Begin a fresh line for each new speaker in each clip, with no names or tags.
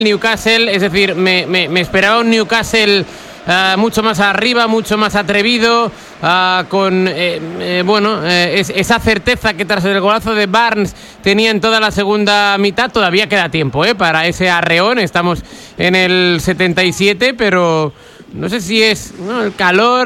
Newcastle, es decir, me esperaba un Newcastle mucho más arriba, mucho más atrevido, con esa certeza que tras el golazo de Barnes tenía en toda la segunda mitad. Todavía queda tiempo para ese arreón, estamos en el 77, pero no sé si es el calor,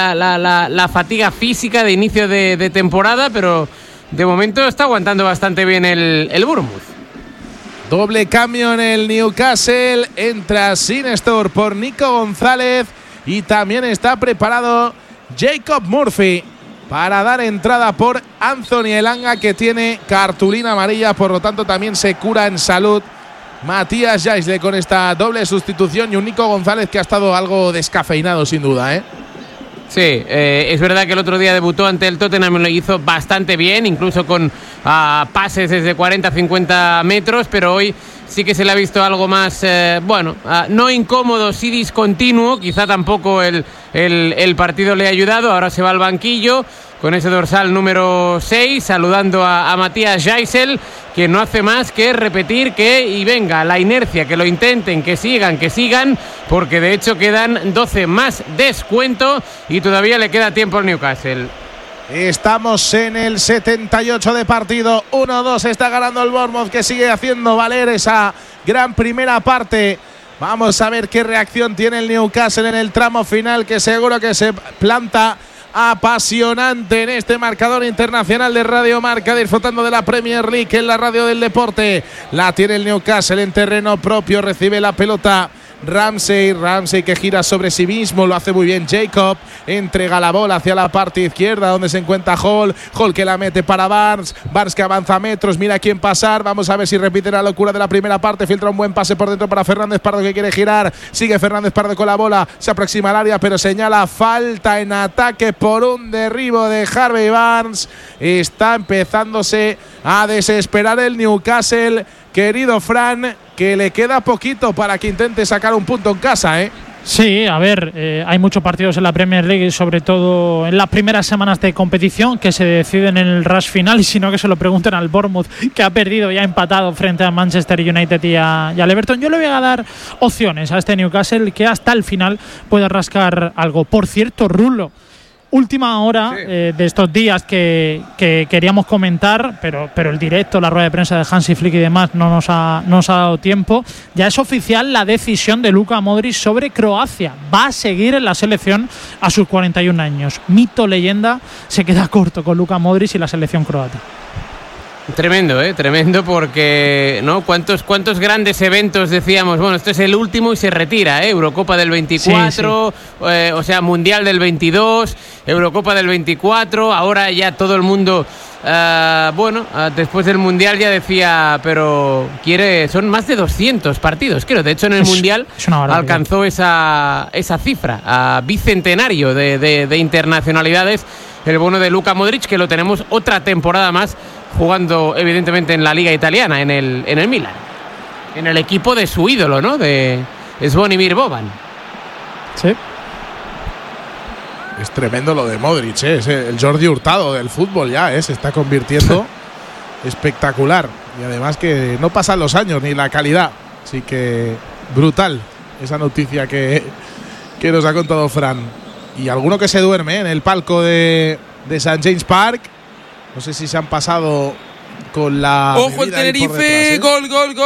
la fatiga física de inicio de temporada, pero de momento está aguantando bastante bien el Bournemouth.
Doble cambio en el Newcastle. Entra Sinestor por Nico González y también está preparado Jacob Murphy para dar entrada por Anthony Elanga, que tiene cartulina amarilla, por lo tanto también se cura en salud Matías Jaisle con esta doble sustitución, y un Nico González que ha estado algo descafeinado sin duda,
Sí, es verdad que el otro día debutó ante el Tottenham, lo hizo bastante bien, incluso con pases desde 40-50 metros, pero hoy sí que se le ha visto algo más, no incómodo, sí discontinuo. Quizá tampoco el partido le ha ayudado. Ahora se va al banquillo con ese dorsal número 6, saludando a Matías Jaisle, que no hace más que repetir y venga, la inercia, que lo intenten, que sigan, porque de hecho quedan 12 más descuento y todavía le queda tiempo al Newcastle.
Estamos en el 78 de partido, 1-2, está ganando el Bournemouth, que sigue haciendo valer esa gran primera parte. Vamos a ver qué reacción tiene el Newcastle en el tramo final, que seguro que se planta apasionante en este marcador internacional de Radio Marca, disfrutando de la Premier League en la radio del deporte. La tiene el Newcastle en terreno propio, recibe la pelota Ramsey que gira sobre sí mismo, lo hace muy bien Jacob, entrega la bola hacia la parte izquierda donde se encuentra Hall que la mete para Barnes que avanza metros, mira a quién pasar. Vamos a ver si repite la locura de la primera parte. Filtra un buen pase por dentro para Fernández Pardo, que quiere girar, sigue Fernández Pardo con la bola, se aproxima al área pero señala falta en ataque por un derribo de Harvey Barnes. Está empezándose a desesperar el Newcastle, querido Fran, que le queda poquito para que intente sacar un punto en casa,
Sí, a ver, hay muchos partidos en la Premier League, sobre todo en las primeras semanas de competición, que se deciden en el rush final, y si no, que se lo pregunten al Bournemouth, que ha perdido y ha empatado frente a Manchester United y al Everton. Yo le voy a dar opciones a este Newcastle, que hasta el final puede rascar algo. Por cierto, Rulo, última hora de estos días que queríamos comentar, pero el directo, la rueda de prensa de Hansi Flick y demás no nos ha dado tiempo. Ya es oficial la decisión de Luka Modric sobre Croacia. Va a seguir en la selección a sus 41 años. Mito, leyenda, se queda corto con Luka Modric y la selección croata.
Tremendo, tremendo, porque ¿no? ¿Cuántos grandes eventos decíamos? Bueno, esto es el último y se retira, Eurocopa del 24, sí. Mundial del 22, Eurocopa del 24, ahora ya todo el mundo, después del Mundial ya decía, pero son más de 200 partidos, creo. De hecho, en el Mundial alcanzó esa cifra, bicentenario de internacionalidades, el bono de Luka Modric, que lo tenemos otra temporada más jugando evidentemente en la liga italiana, en el Milan, en el equipo de su ídolo, ¿no? De Zvonimir Boban.
Sí.
Es tremendo lo de Modric, es el Jordi Hurtado del fútbol ya, se está convirtiendo espectacular, y además que no pasan los años ni la calidad, así que brutal esa noticia que nos ha contado Fran. Y alguno que se duerme en el palco de St. James Park. No sé si se han pasado con la...
¡Ojo el Tenerife! ¡Gol!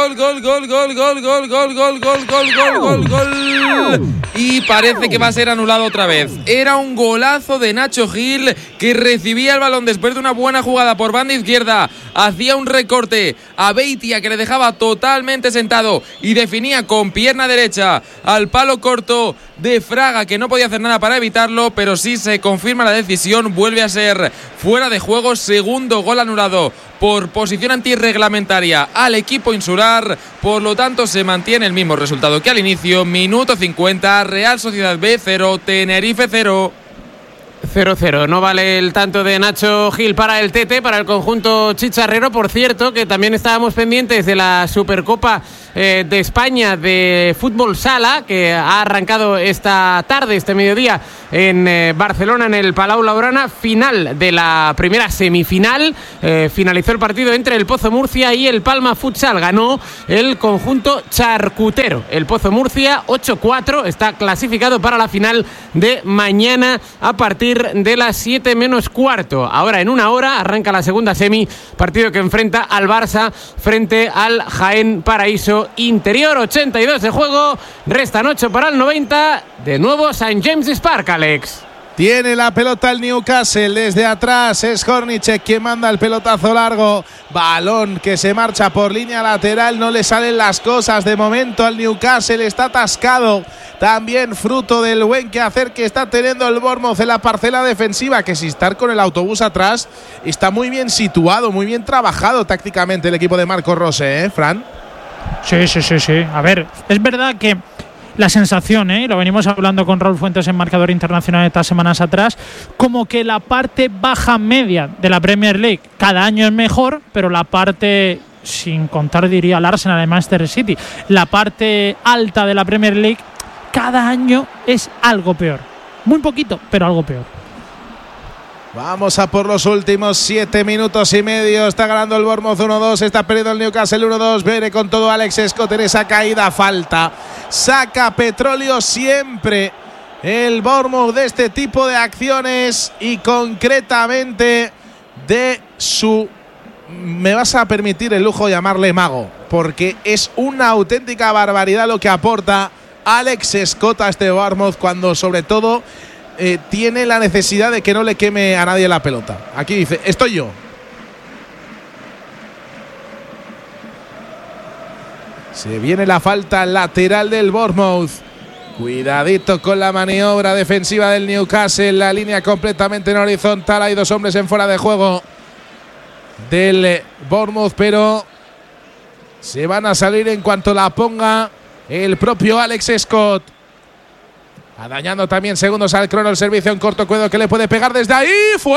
Y parece que va a ser anulado otra vez. Era un golazo de Nacho Gil, que recibía el balón después de una buena jugada por banda izquierda. Hacía un recorte a Beitia, que le dejaba totalmente sentado, y definía con pierna derecha al palo corto de Fraga, que no podía hacer nada para evitarlo, pero sí se confirma la decisión. Vuelve a ser fuera de juego. Segundo gol anulado por posición antirreglamentaria al equipo insular. Por lo tanto, se mantiene el mismo resultado que al inicio. Minuto 50, Real Sociedad B 0, Tenerife 0.
0-0. No vale el tanto de Nacho Gil para el Tete, para el conjunto chicharrero. Por cierto, que también estábamos pendientes de la Supercopa de España de fútbol sala, que ha arrancado esta tarde, este mediodía, en Barcelona, en el Palau Blaugrana. Final de la primera semifinal. Finalizó el partido entre el Pozo Murcia y el Palma Futsal. Ganó el conjunto charcutero. El Pozo Murcia 8-4 está clasificado para la final de mañana a partir de las 7 menos cuarto. Ahora en una hora arranca la segunda semi, partido que enfrenta al Barça frente al Jaén Paraíso Interior. 82 de juego, restan 8 para el 90. De nuevo St. James's Park, Alex.
Tiene la pelota el Newcastle desde atrás. Es Hornicek quien manda el pelotazo largo. Balón que se marcha por línea lateral. No le salen las cosas de momento al Newcastle. Está atascado. También fruto del buen quehacer que está teniendo el Bournemouth en la parcela defensiva. Que sin estar con el autobús atrás, está muy bien situado, muy bien trabajado tácticamente el equipo de Marco Rose, ¿eh, Fran?
Sí. A ver, es verdad que la sensación, lo venimos hablando con Raúl Fuentes en Marcador Internacional estas semanas atrás, como que la parte baja media de la Premier League cada año es mejor, pero la parte, sin contar diría el Arsenal de Manchester City, la parte alta de la Premier League cada año es algo peor. Muy poquito, pero algo peor.
Vamos a por los últimos 7 minutos y medio. Está ganando el Bournemouth 1-2. Está perdiendo el Newcastle 1-2. Viene con todo Alex Scott en esa caída. Falta. Saca petróleo siempre el Bournemouth de este tipo de acciones y concretamente de su... Me vas a permitir el lujo de llamarle mago, porque es una auténtica barbaridad lo que aporta Alex Scott a este Bournemouth cuando sobre todo... tiene la necesidad de que no le queme a nadie la pelota. Aquí dice, estoy yo. Se viene la falta lateral del Bournemouth. Cuidadito con la maniobra defensiva del Newcastle. La línea completamente en horizontal. Hay 2 hombres en fuera de juego del Bournemouth, pero se van a salir en cuanto la ponga el propio Alex Scott. Dañando también segundos al crono el servicio en corto cuedo que le puede pegar desde ahí.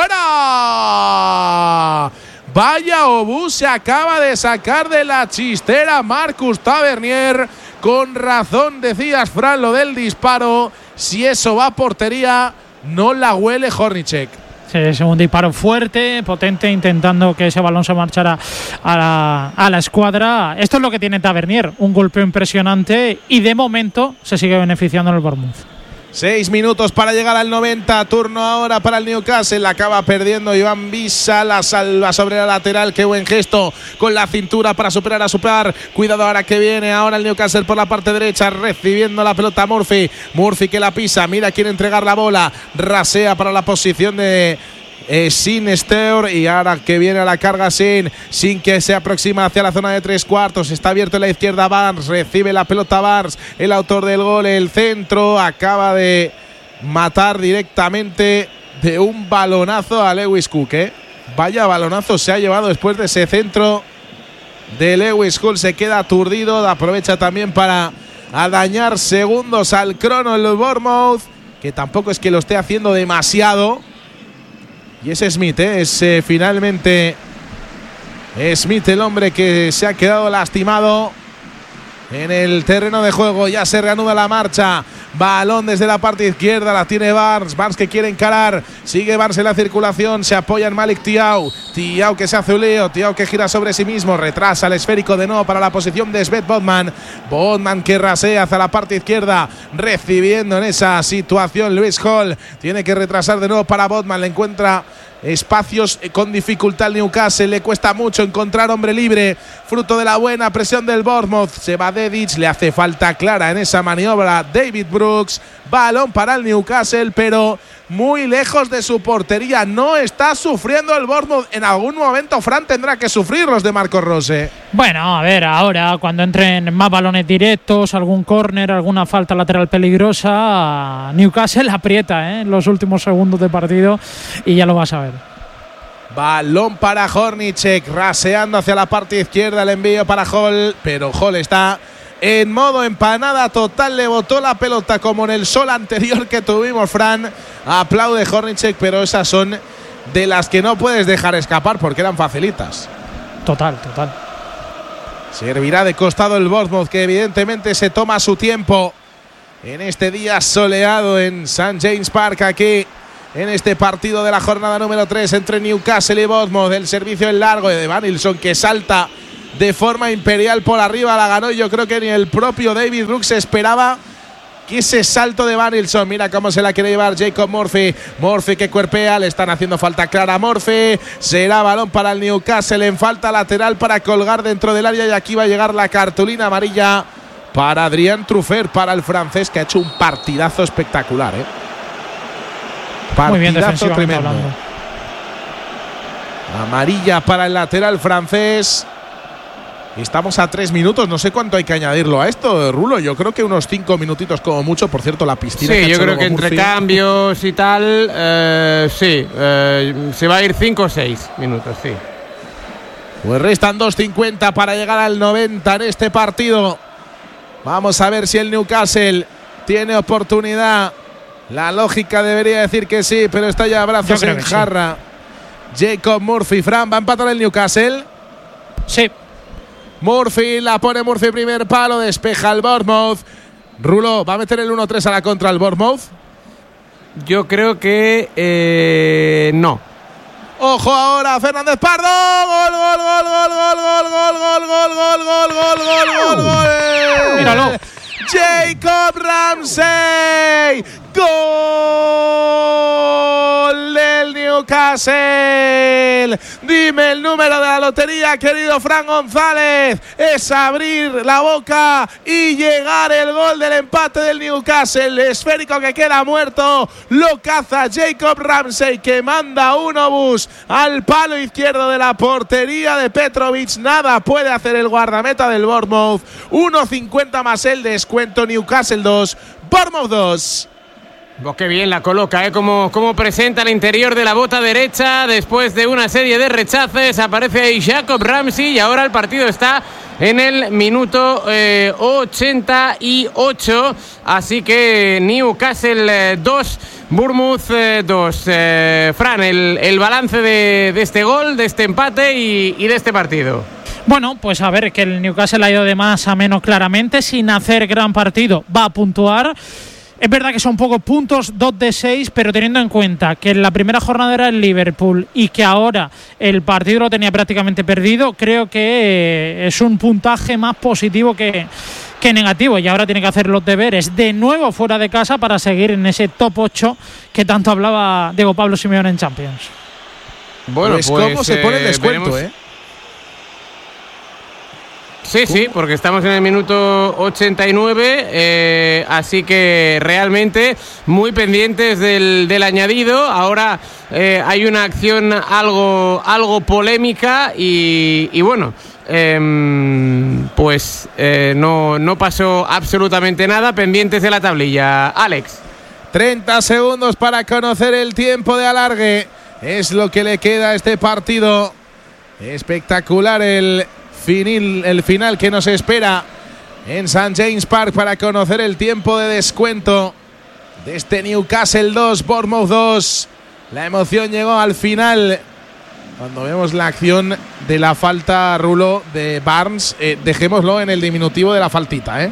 ¡Fuera! Vaya obús se acaba de sacar de la chistera Marcus Tavernier. Con razón decías, Fran, lo del disparo. Si eso va a portería, no la huele Hornicek.
Sí, es un disparo fuerte, potente, intentando que ese balón se marchara a la escuadra. Esto es lo que tiene Tavernier, un golpeo impresionante y de momento se sigue beneficiando en el Bournemouth.
6 minutos para llegar al 90. Turno ahora para el Newcastle. Acaba perdiendo Iván Visa. La salva sobre la lateral. Qué buen gesto con la cintura para superar a Supar. Cuidado ahora que viene. Ahora el Newcastle por la parte derecha. Recibiendo la pelota Murphy. Murphy que la pisa. Mira quiere entregar la bola. Rasea para la posición de Sin Steur. Y ahora que viene a la carga Sin que se aproxima hacia la zona de 3/4. Está abierto en la izquierda Barnes. Recibe la pelota Barnes, el autor del gol. El centro acaba de matar directamente de un balonazo a Lewis Cook, Vaya balonazo se ha llevado después de ese centro de Lewis Cook. Se queda aturdido. Aprovecha también para dañar segundos al crono el Bournemouth, que tampoco es que lo esté haciendo demasiado. Y es Smith, es finalmente Smith el hombre que se ha quedado lastimado en el terreno de juego. Ya se reanuda la marcha. Balón desde la parte izquierda, la tiene Barnes. Barnes que quiere encarar. Sigue Barnes en la circulación. Se apoya en Malik Thiaw. Thiaw que se hace un lío. Thiaw que gira sobre sí mismo. Retrasa el esférico de nuevo para la posición de Svet Botman. Botman que rasea hacia la parte izquierda. Recibiendo en esa situación Lewis Hall. Tiene que retrasar de nuevo para Botman. Le encuentra espacios con dificultad al Newcastle. Le cuesta mucho encontrar hombre libre. Fruto de la buena presión del Bournemouth. Se va Dedic. Le hace falta clara en esa maniobra David Brooks. Balón para el Newcastle, pero muy lejos de su portería. No está sufriendo el Bournemouth. En algún momento Fran tendrá que sufrir los de Marco Rose.
Bueno, a ver, ahora cuando entren más balones directos, algún córner, alguna falta lateral peligrosa, Newcastle aprieta en los últimos segundos de partido y ya lo vas a ver.
Balón para Hornicek, raseando hacia la parte izquierda, el envío para Hall, pero Hall está en modo empanada total, le botó la pelota como en el sol anterior que tuvimos, Fran. Aplaude Hornacek, pero esas son de las que no puedes dejar escapar porque eran facilitas.
Total.
Servirá de costado el Bournemouth, que evidentemente se toma su tiempo en este día soleado en St. James Park, aquí en este partido de la jornada número 3 entre Newcastle y Bournemouth. El servicio en largo de Vanilson, que salta de forma imperial por arriba, la ganó. Yo creo que ni el propio David Brooks esperaba que ese salto de Vanilson. Mira cómo se la quiere llevar Jacob Murphy. Murphy que cuerpea, le están haciendo falta clara a Murphy. Será balón para el Newcastle en falta lateral para colgar dentro del área, y aquí va a llegar la cartulina amarilla para Adrien Truffert, para el francés, que ha hecho un partidazo espectacular, Partidazo
muy bien defensivamente
tremendo.
hablando.
Amarilla para el lateral francés. Estamos a 3 minutos, no sé cuánto hay que añadirlo a esto, Rulo. Yo creo que unos 5 minutitos como mucho. Por cierto, la piscina.
Sí, yo creo que entre cambios y tal, se va a ir 5 o 6 minutos, sí.
Pues restan 2:50 para llegar al 90 en este partido. Vamos a ver si el Newcastle tiene oportunidad. La lógica debería decir que sí, pero está ya brazos en jarra. Sí. Jacob Murphy, Fran, ¿va a empatar el Newcastle?
Sí.
Murphy, la pone Murphy, primer palo, despeja el Bournemouth. Rulo, ¿va a meter el 1-3 a la contra el Bournemouth?
Yo creo que no.
Ojo ahora, Fernández Pardo. Gol.
Míralo.
Jacob Ramsey. Gol del Newcastle. Dime el número de la lotería, querido Fran González. Es abrir la boca y llegar el gol del empate del Newcastle. El esférico que queda muerto lo caza Jacob Ramsey, que manda un obús al palo izquierdo de la portería de Petrovic. Nada puede hacer el guardameta del Bournemouth. 1.50 más el descuento. Newcastle 2, Bournemouth 2.
Oh, qué bien la coloca, como presenta el interior de la bota derecha después de una serie de rechaces. Aparece ahí Jacob Ramsey y ahora el partido está en el minuto 88. Así que Newcastle 2, Bournemouth 2. Fran, el balance de este gol, de este empate y de este partido.
Bueno, pues a ver, que el Newcastle ha ido de más a menos claramente, sin hacer gran partido, va a puntuar. Es verdad que son pocos puntos, 2 de 6, pero teniendo en cuenta que en la primera jornada era el Liverpool y que ahora el partido lo tenía prácticamente perdido, creo que es un puntaje más positivo que negativo, y ahora tiene que hacer los deberes de nuevo fuera de casa para seguir en ese top 8 que tanto hablaba Diego Pablo Simeone en Champions.
Bueno, pues cómo se pone el descuento,
veremos. Sí, porque estamos en el minuto 89, así que realmente muy pendientes del añadido. Ahora hay una acción algo polémica y bueno, pues no pasó absolutamente nada. Pendientes de la tablilla. Alex.
30 segundos para conocer el tiempo de alargue. Es lo que le queda a este partido. Espectacular el final que nos espera en St. James Park para conocer el tiempo de descuento de este Newcastle 2, Bournemouth 2. La emoción llegó al final cuando vemos la acción de la falta, Rulo, de Barnes. Dejémoslo en el diminutivo de la faltita,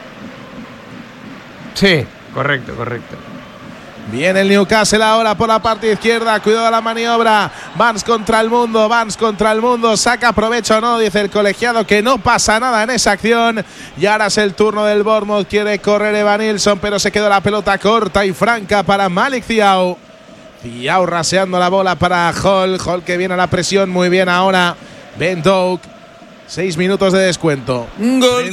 Sí, correcto.
Viene el Newcastle ahora por la parte izquierda. Cuidado a la maniobra. Barnes contra el mundo. Saca provecho o no, dice el colegiado, que no pasa nada en esa acción. Y ahora es el turno del Bournemouth. Quiere correr Evanilson, pero se quedó la pelota corta y franca para Malik Thiaw. Thiaw raseando la bola para Hall. Hall que viene a la presión. Muy bien ahora Ben Doak. 6 minutos de descuento.
Gol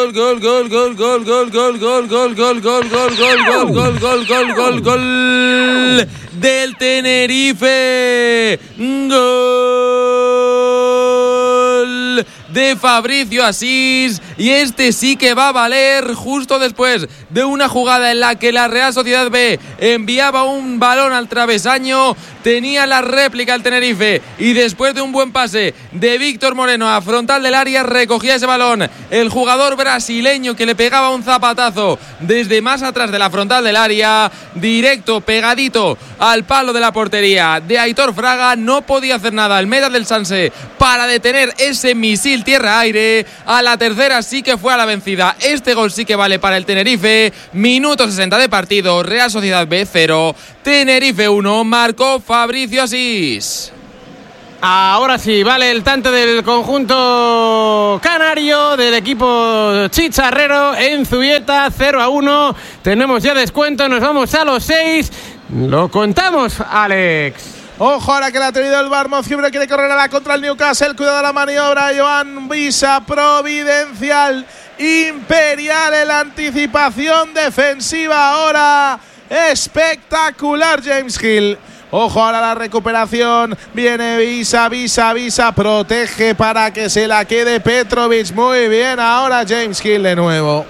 del Tenerife. Gol de Fabricio Asís, y este sí que va a valer justo después de una jugada en la que la Real Sociedad B enviaba un balón al travesaño, tenía la réplica el Tenerife y después de un buen pase de Víctor Moreno a frontal del área recogía ese balón el jugador brasileño que le pegaba un zapatazo desde más atrás de la frontal del área, directo, pegadito al palo de la portería de Aitor Fraga. No podía hacer nada el meta del Sanse para detener ese misil tierra-aire. A la tercera sí que fue a la vencida. Este gol sí que vale para el Tenerife. Minuto 60 de partido, Real Sociedad B 0, Tenerife 1, marcó Fabricio Asís.
Ahora sí, vale el tanto del conjunto canario, del equipo chicharrero en Zubieta, 0-1. Tenemos ya descuento, nos vamos a los 6. Lo contamos, Alex.
Ojo ahora que la ha tenido el Bournemouth, siempre quiere correr a la contra el Newcastle. Cuidado de la maniobra, Joan Visa, providencial, imperial en la anticipación defensiva ahora. Espectacular James Hill. Ojo ahora la recuperación, viene Visa, protege para que se la quede Petrovic. Muy bien ahora James Hill de nuevo.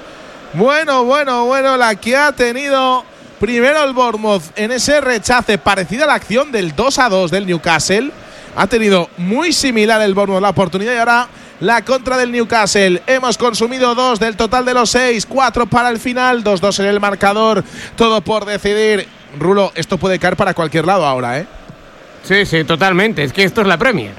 Bueno, la que ha tenido primero el Bournemouth en ese rechace parecida a la acción del 2-2 del Newcastle. Ha tenido muy similar el Bournemouth la oportunidad y ahora la contra del Newcastle. Hemos consumido 2 del total de los 6, 4 para el final, 2-2 en el marcador, todo por decidir. Rulo, esto puede caer para cualquier lado ahora, ¿eh?
Sí, totalmente. Es que esto es la Premier.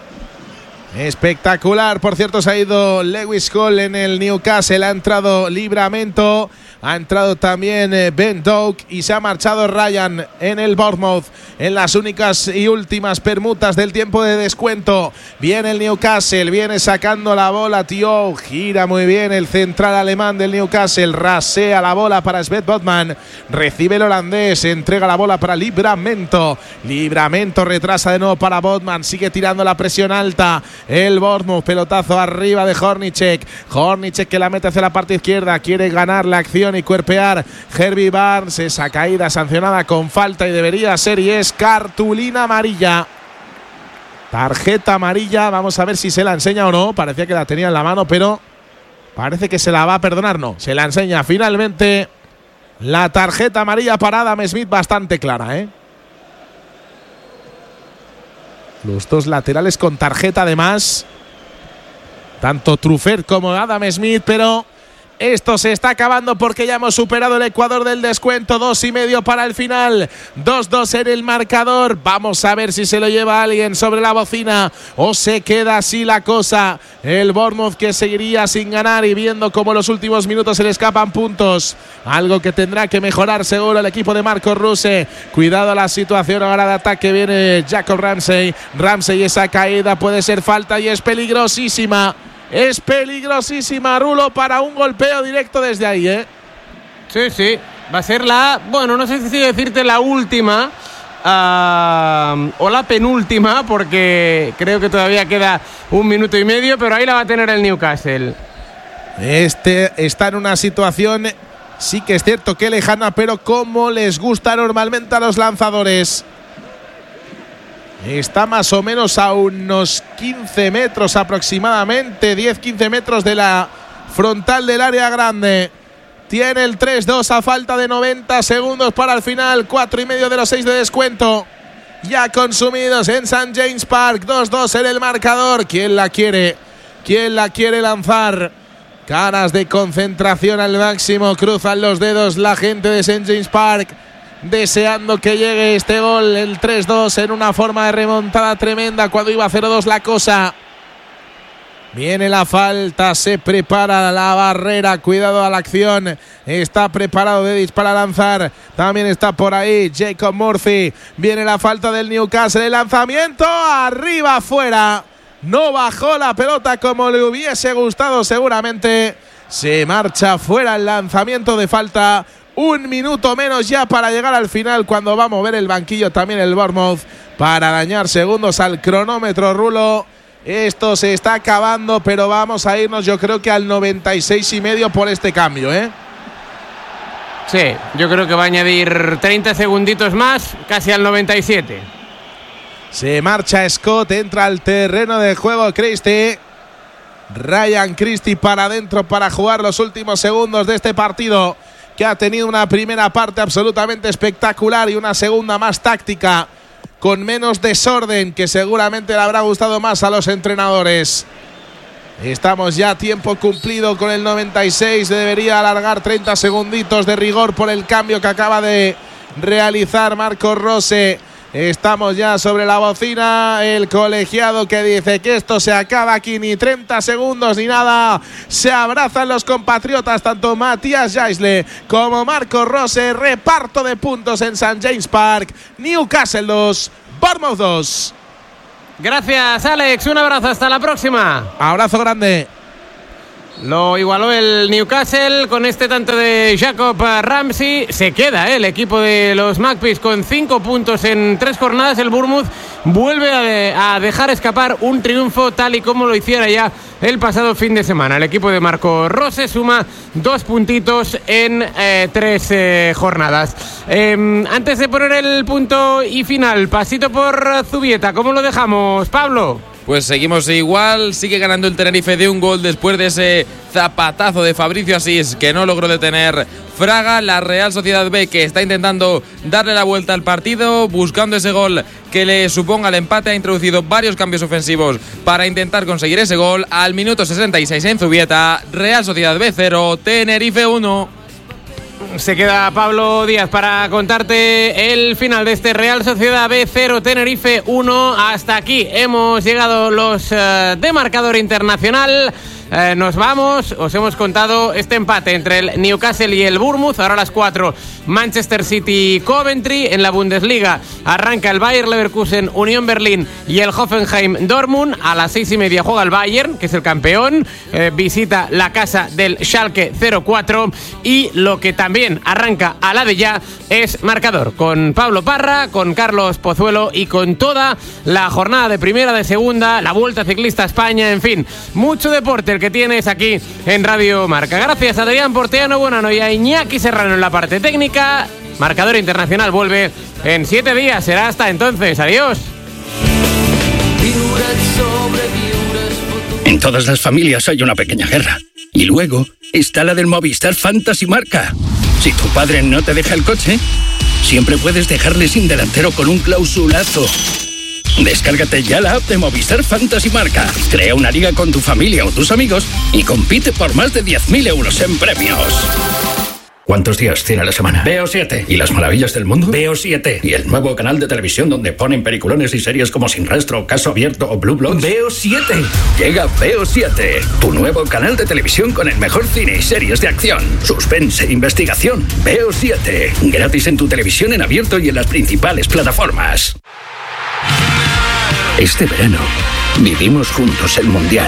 Espectacular. Por cierto, se ha ido Lewis Hall en el Newcastle. Ha entrado Livramento. Ha entrado también Ben Doak y se ha marchado Ryan en el Bournemouth en las únicas y últimas permutas del tiempo de descuento. Viene el Newcastle, viene sacando la bola, tío. Gira muy bien el central alemán del Newcastle. Rasea la bola para Sven Botman. Recibe el holandés, entrega la bola para Livramento. Livramento retrasa de nuevo para Botman. Sigue tirando la presión alta. El Bournemouth, pelotazo arriba de Hornicek. Hornicek que la mete hacia la parte izquierda. Quiere ganar la acción y cuerpear Herbie Barnes. Esa caída sancionada con falta y debería ser y es cartulina amarilla. Tarjeta amarilla. Vamos a ver si se la enseña o no. Parecía que la tenía en la mano, pero parece que se la va a perdonar. No, se la enseña finalmente. La tarjeta amarilla para Adam Smith bastante clara, ¿eh? Los dos laterales con tarjeta además. Tanto Truffert como Adam Smith, pero esto se está acabando porque ya hemos superado el ecuador del descuento. 2,5 para el final. 2-2 en el marcador. Vamos a ver si se lo lleva alguien sobre la bocina o se queda así la cosa. El Bournemouth que seguiría sin ganar y viendo cómo en los últimos minutos se le escapan puntos. Algo que tendrá que mejorar seguro el equipo de Marco Ruse. Cuidado a la situación ahora de ataque. Viene Jacob Ramsey. Ramsey, esa caída puede ser falta y es peligrosísima. Es peligrosísima, Rulo, para un golpeo directo desde ahí, ¿eh?
Sí. Va a ser bueno, no sé si decirte la última o la penúltima, porque creo que todavía queda 1 minuto y medio, pero ahí la va a tener el Newcastle.
Está en una situación, sí que es cierto que lejana, pero como les gusta normalmente a los lanzadores. Está más o menos a unos 15 metros aproximadamente, 10-15 metros de la frontal del área grande. Tiene el 3-2 a falta de 90 segundos para el final. 4,5 de los 6 de descuento ya consumidos en St. James Park. 2-2 en el marcador. ¿Quién la quiere? ¿Quién la quiere lanzar? Caras de concentración al máximo. Cruzan los dedos la gente de St. James Park, deseando que llegue este gol, el 3-2 en una forma de remontada tremenda cuando iba 0-2 la cosa. Viene la falta, se prepara la barrera, cuidado a la acción, está preparado de disparar a lanzar, también está por ahí Jacob Murphy. Viene la falta del Newcastle, el lanzamiento arriba, afuera, no bajó la pelota como le hubiese gustado seguramente, se marcha fuera el lanzamiento de falta. 1 minuto menos ya para llegar al final, cuando va a mover el banquillo también el Bournemouth para dañar segundos al cronómetro, Rulo. Esto se está acabando, pero vamos a irnos yo creo que al 96,5 por este cambio, ¿eh?
Sí, yo creo que va a añadir 30 segunditos más, casi al 97.
Se marcha Scott, entra al terreno de juego Christie. Ryan Christie para adentro para jugar los últimos segundos de este partido, que ha tenido una primera parte absolutamente espectacular y una segunda más táctica, con menos desorden, que seguramente le habrá gustado más a los entrenadores. Estamos ya a tiempo cumplido con el 96. Debería alargar 30 segunditos de rigor por el cambio que acaba de realizar Marco Rose. Estamos ya sobre la bocina. El colegiado que dice que esto se acaba aquí, ni 30 segundos ni nada. Se abrazan los compatriotas, tanto Matías Jaisle como Marco Rose. Reparto de puntos en St. James Park. Newcastle 2, Bournemouth 2.
Gracias, Alex. Un abrazo. Hasta la próxima.
Abrazo grande.
Lo igualó el Newcastle con este tanto de Jacob Ramsey. Se queda el equipo de los Magpies con 5 puntos en 3 jornadas. El Bournemouth vuelve a dejar escapar un triunfo tal y como lo hiciera ya el pasado fin de semana. El equipo de Marco Rose suma 2 puntitos en 3 jornadas. Antes de poner el punto y final, pasito por Zubieta. ¿Cómo lo dejamos, Pablo?
Pues seguimos igual, sigue ganando el Tenerife de un gol después de ese zapatazo de Fabricio Asís que no logró detener Fraga. La Real Sociedad B, que está intentando darle la vuelta al partido, buscando ese gol que le suponga el empate, ha introducido varios cambios ofensivos para intentar conseguir ese gol. Al minuto 66 en Zubieta, Real Sociedad B 0, Tenerife 1.
Se queda Pablo Díaz para contarte el final de este Real Sociedad B 0, Tenerife 1. Hasta aquí hemos llegado los de marcador internacional. Nos vamos, os hemos contado este empate entre el Newcastle y el Bournemouth. Ahora a las 4, Manchester City Coventry. En la Bundesliga arranca el Bayer Leverkusen Unión Berlín y el Hoffenheim Dortmund. A las 6:30 juega el Bayern, que es el campeón, visita la casa del Schalke 04. Y lo que también arranca a la de ya es marcador, con Pablo Parra, con Carlos Pozuelo y con toda la jornada de primera, de segunda, la Vuelta Ciclista a España, en fin, mucho deporte el que tienes aquí en Radio Marca. Gracias a Adrián Porteano Bonano y a Iñaki Serrano en la parte técnica. Marcador internacional vuelve en 7 días. Será hasta entonces. Adiós.
En todas las familias hay una pequeña guerra. Y luego está la del Movistar Fantasy Marca. Si tu padre no te deja el coche, siempre puedes dejarle sin delantero con un clausulazo. Descárgate ya la app de Movistar Fantasy Marca. Crea una liga con tu familia o tus amigos y compite por más de 10.000 euros en premios. ¿Cuántos días tiene la semana? Veo 7. ¿Y las maravillas del mundo? Veo 7. ¿Y el nuevo canal de televisión donde ponen peliculones y series como Sin Rastro, Caso Abierto o Blue Bloods? Veo 7. Llega Veo 7, tu nuevo canal de televisión con el mejor cine y series de acción, suspense e investigación. Veo 7. Gratis en tu televisión en abierto y en las principales plataformas. Este verano vivimos juntos el Mundial.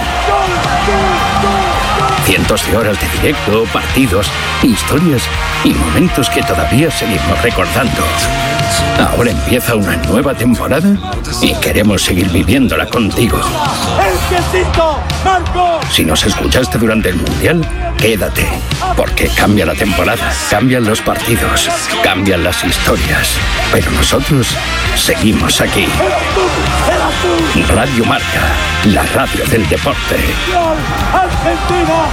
Cientos de horas de directo, partidos, historias y momentos que todavía seguimos recordando. Ahora empieza una nueva temporada y queremos seguir viviéndola contigo. Si nos escuchaste durante el Mundial, quédate, porque cambia la temporada, cambian los partidos, cambian las historias, pero nosotros seguimos aquí. Radio Marca, la radio del deporte. Argentina,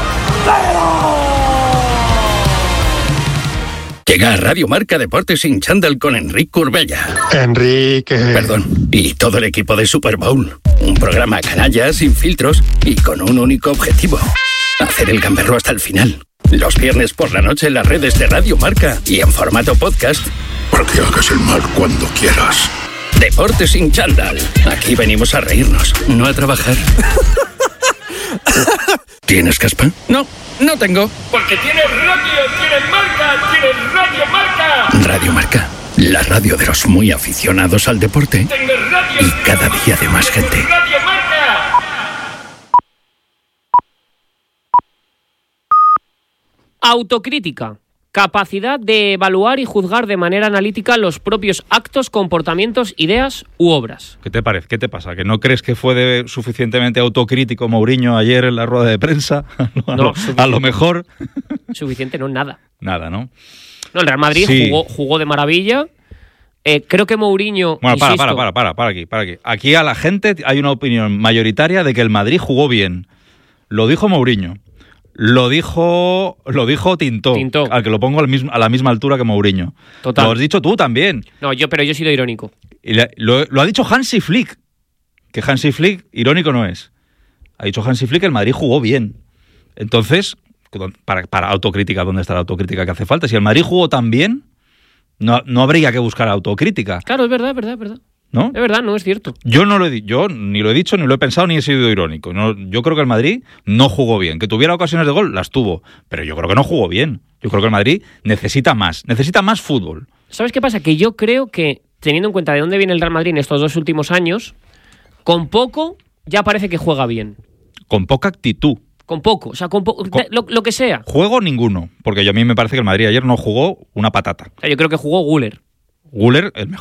llega a Radio Marca Deportes sin chándal con Enrique Corbella.
Enrique.
Perdón. Y todo el equipo de Super Bowl. Un programa canalla, sin filtros y con un único objetivo: hacer el gamberro hasta el final. Los viernes por la noche en las redes de Radio Marca y en formato podcast.
Para que hagas el mal cuando quieras.
Deportes sin chándal. Aquí venimos a reírnos, no a trabajar. ¿Tienes caspa? No, no tengo.
Porque tienes radio, tienes marca, tienes Radio Marca.
Radio Marca, la radio de los muy aficionados al deporte. Y cada día de más gente.
Radio Marca.
Autocrítica. Capacidad de evaluar y juzgar de manera analítica los propios actos, comportamientos, ideas u obras.
¿Qué te parece? ¿Qué te pasa? ¿Que no crees que fue suficientemente autocrítico Mourinho ayer en la rueda de prensa? A lo mejor.
Suficiente, no, nada.
Nada, ¿no?
No, el Real Madrid
sí.
jugó de maravilla. Creo que Mourinho.
Bueno,
insisto,
para aquí. Aquí a la gente hay una opinión mayoritaria de que el Madrid jugó bien. Lo dijo Mourinho. Lo dijo Tintó, al que lo pongo a la misma altura que Mourinho.
Total.
Lo has dicho tú también.
No, pero yo he sido irónico.
Y lo ha dicho Hansi Flick, que Hansi Flick irónico no es. Ha dicho Hansi Flick que el Madrid jugó bien. Entonces, para autocrítica, ¿dónde está la autocrítica que hace falta? Si el Madrid jugó tan bien, no habría que buscar autocrítica.
Claro, es verdad.
¿No?
Es verdad, no es cierto.
Yo ni lo he dicho, ni lo he pensado, ni he sido irónico. No, yo creo que el Madrid no jugó bien. Que tuviera ocasiones de gol, las tuvo. Pero yo creo que no jugó bien. Yo creo que el Madrid necesita más fútbol.
¿Sabes qué pasa? Que yo creo que, teniendo en cuenta de dónde viene el Real Madrid en estos 2 últimos años, con poco ya parece que juega bien.
Con poca actitud.
Con poco, o sea, lo que sea.
Juego ninguno, porque a mí me parece que el Madrid ayer no jugó una patata.
O sea, yo creo que jugó Güler.
Güler, el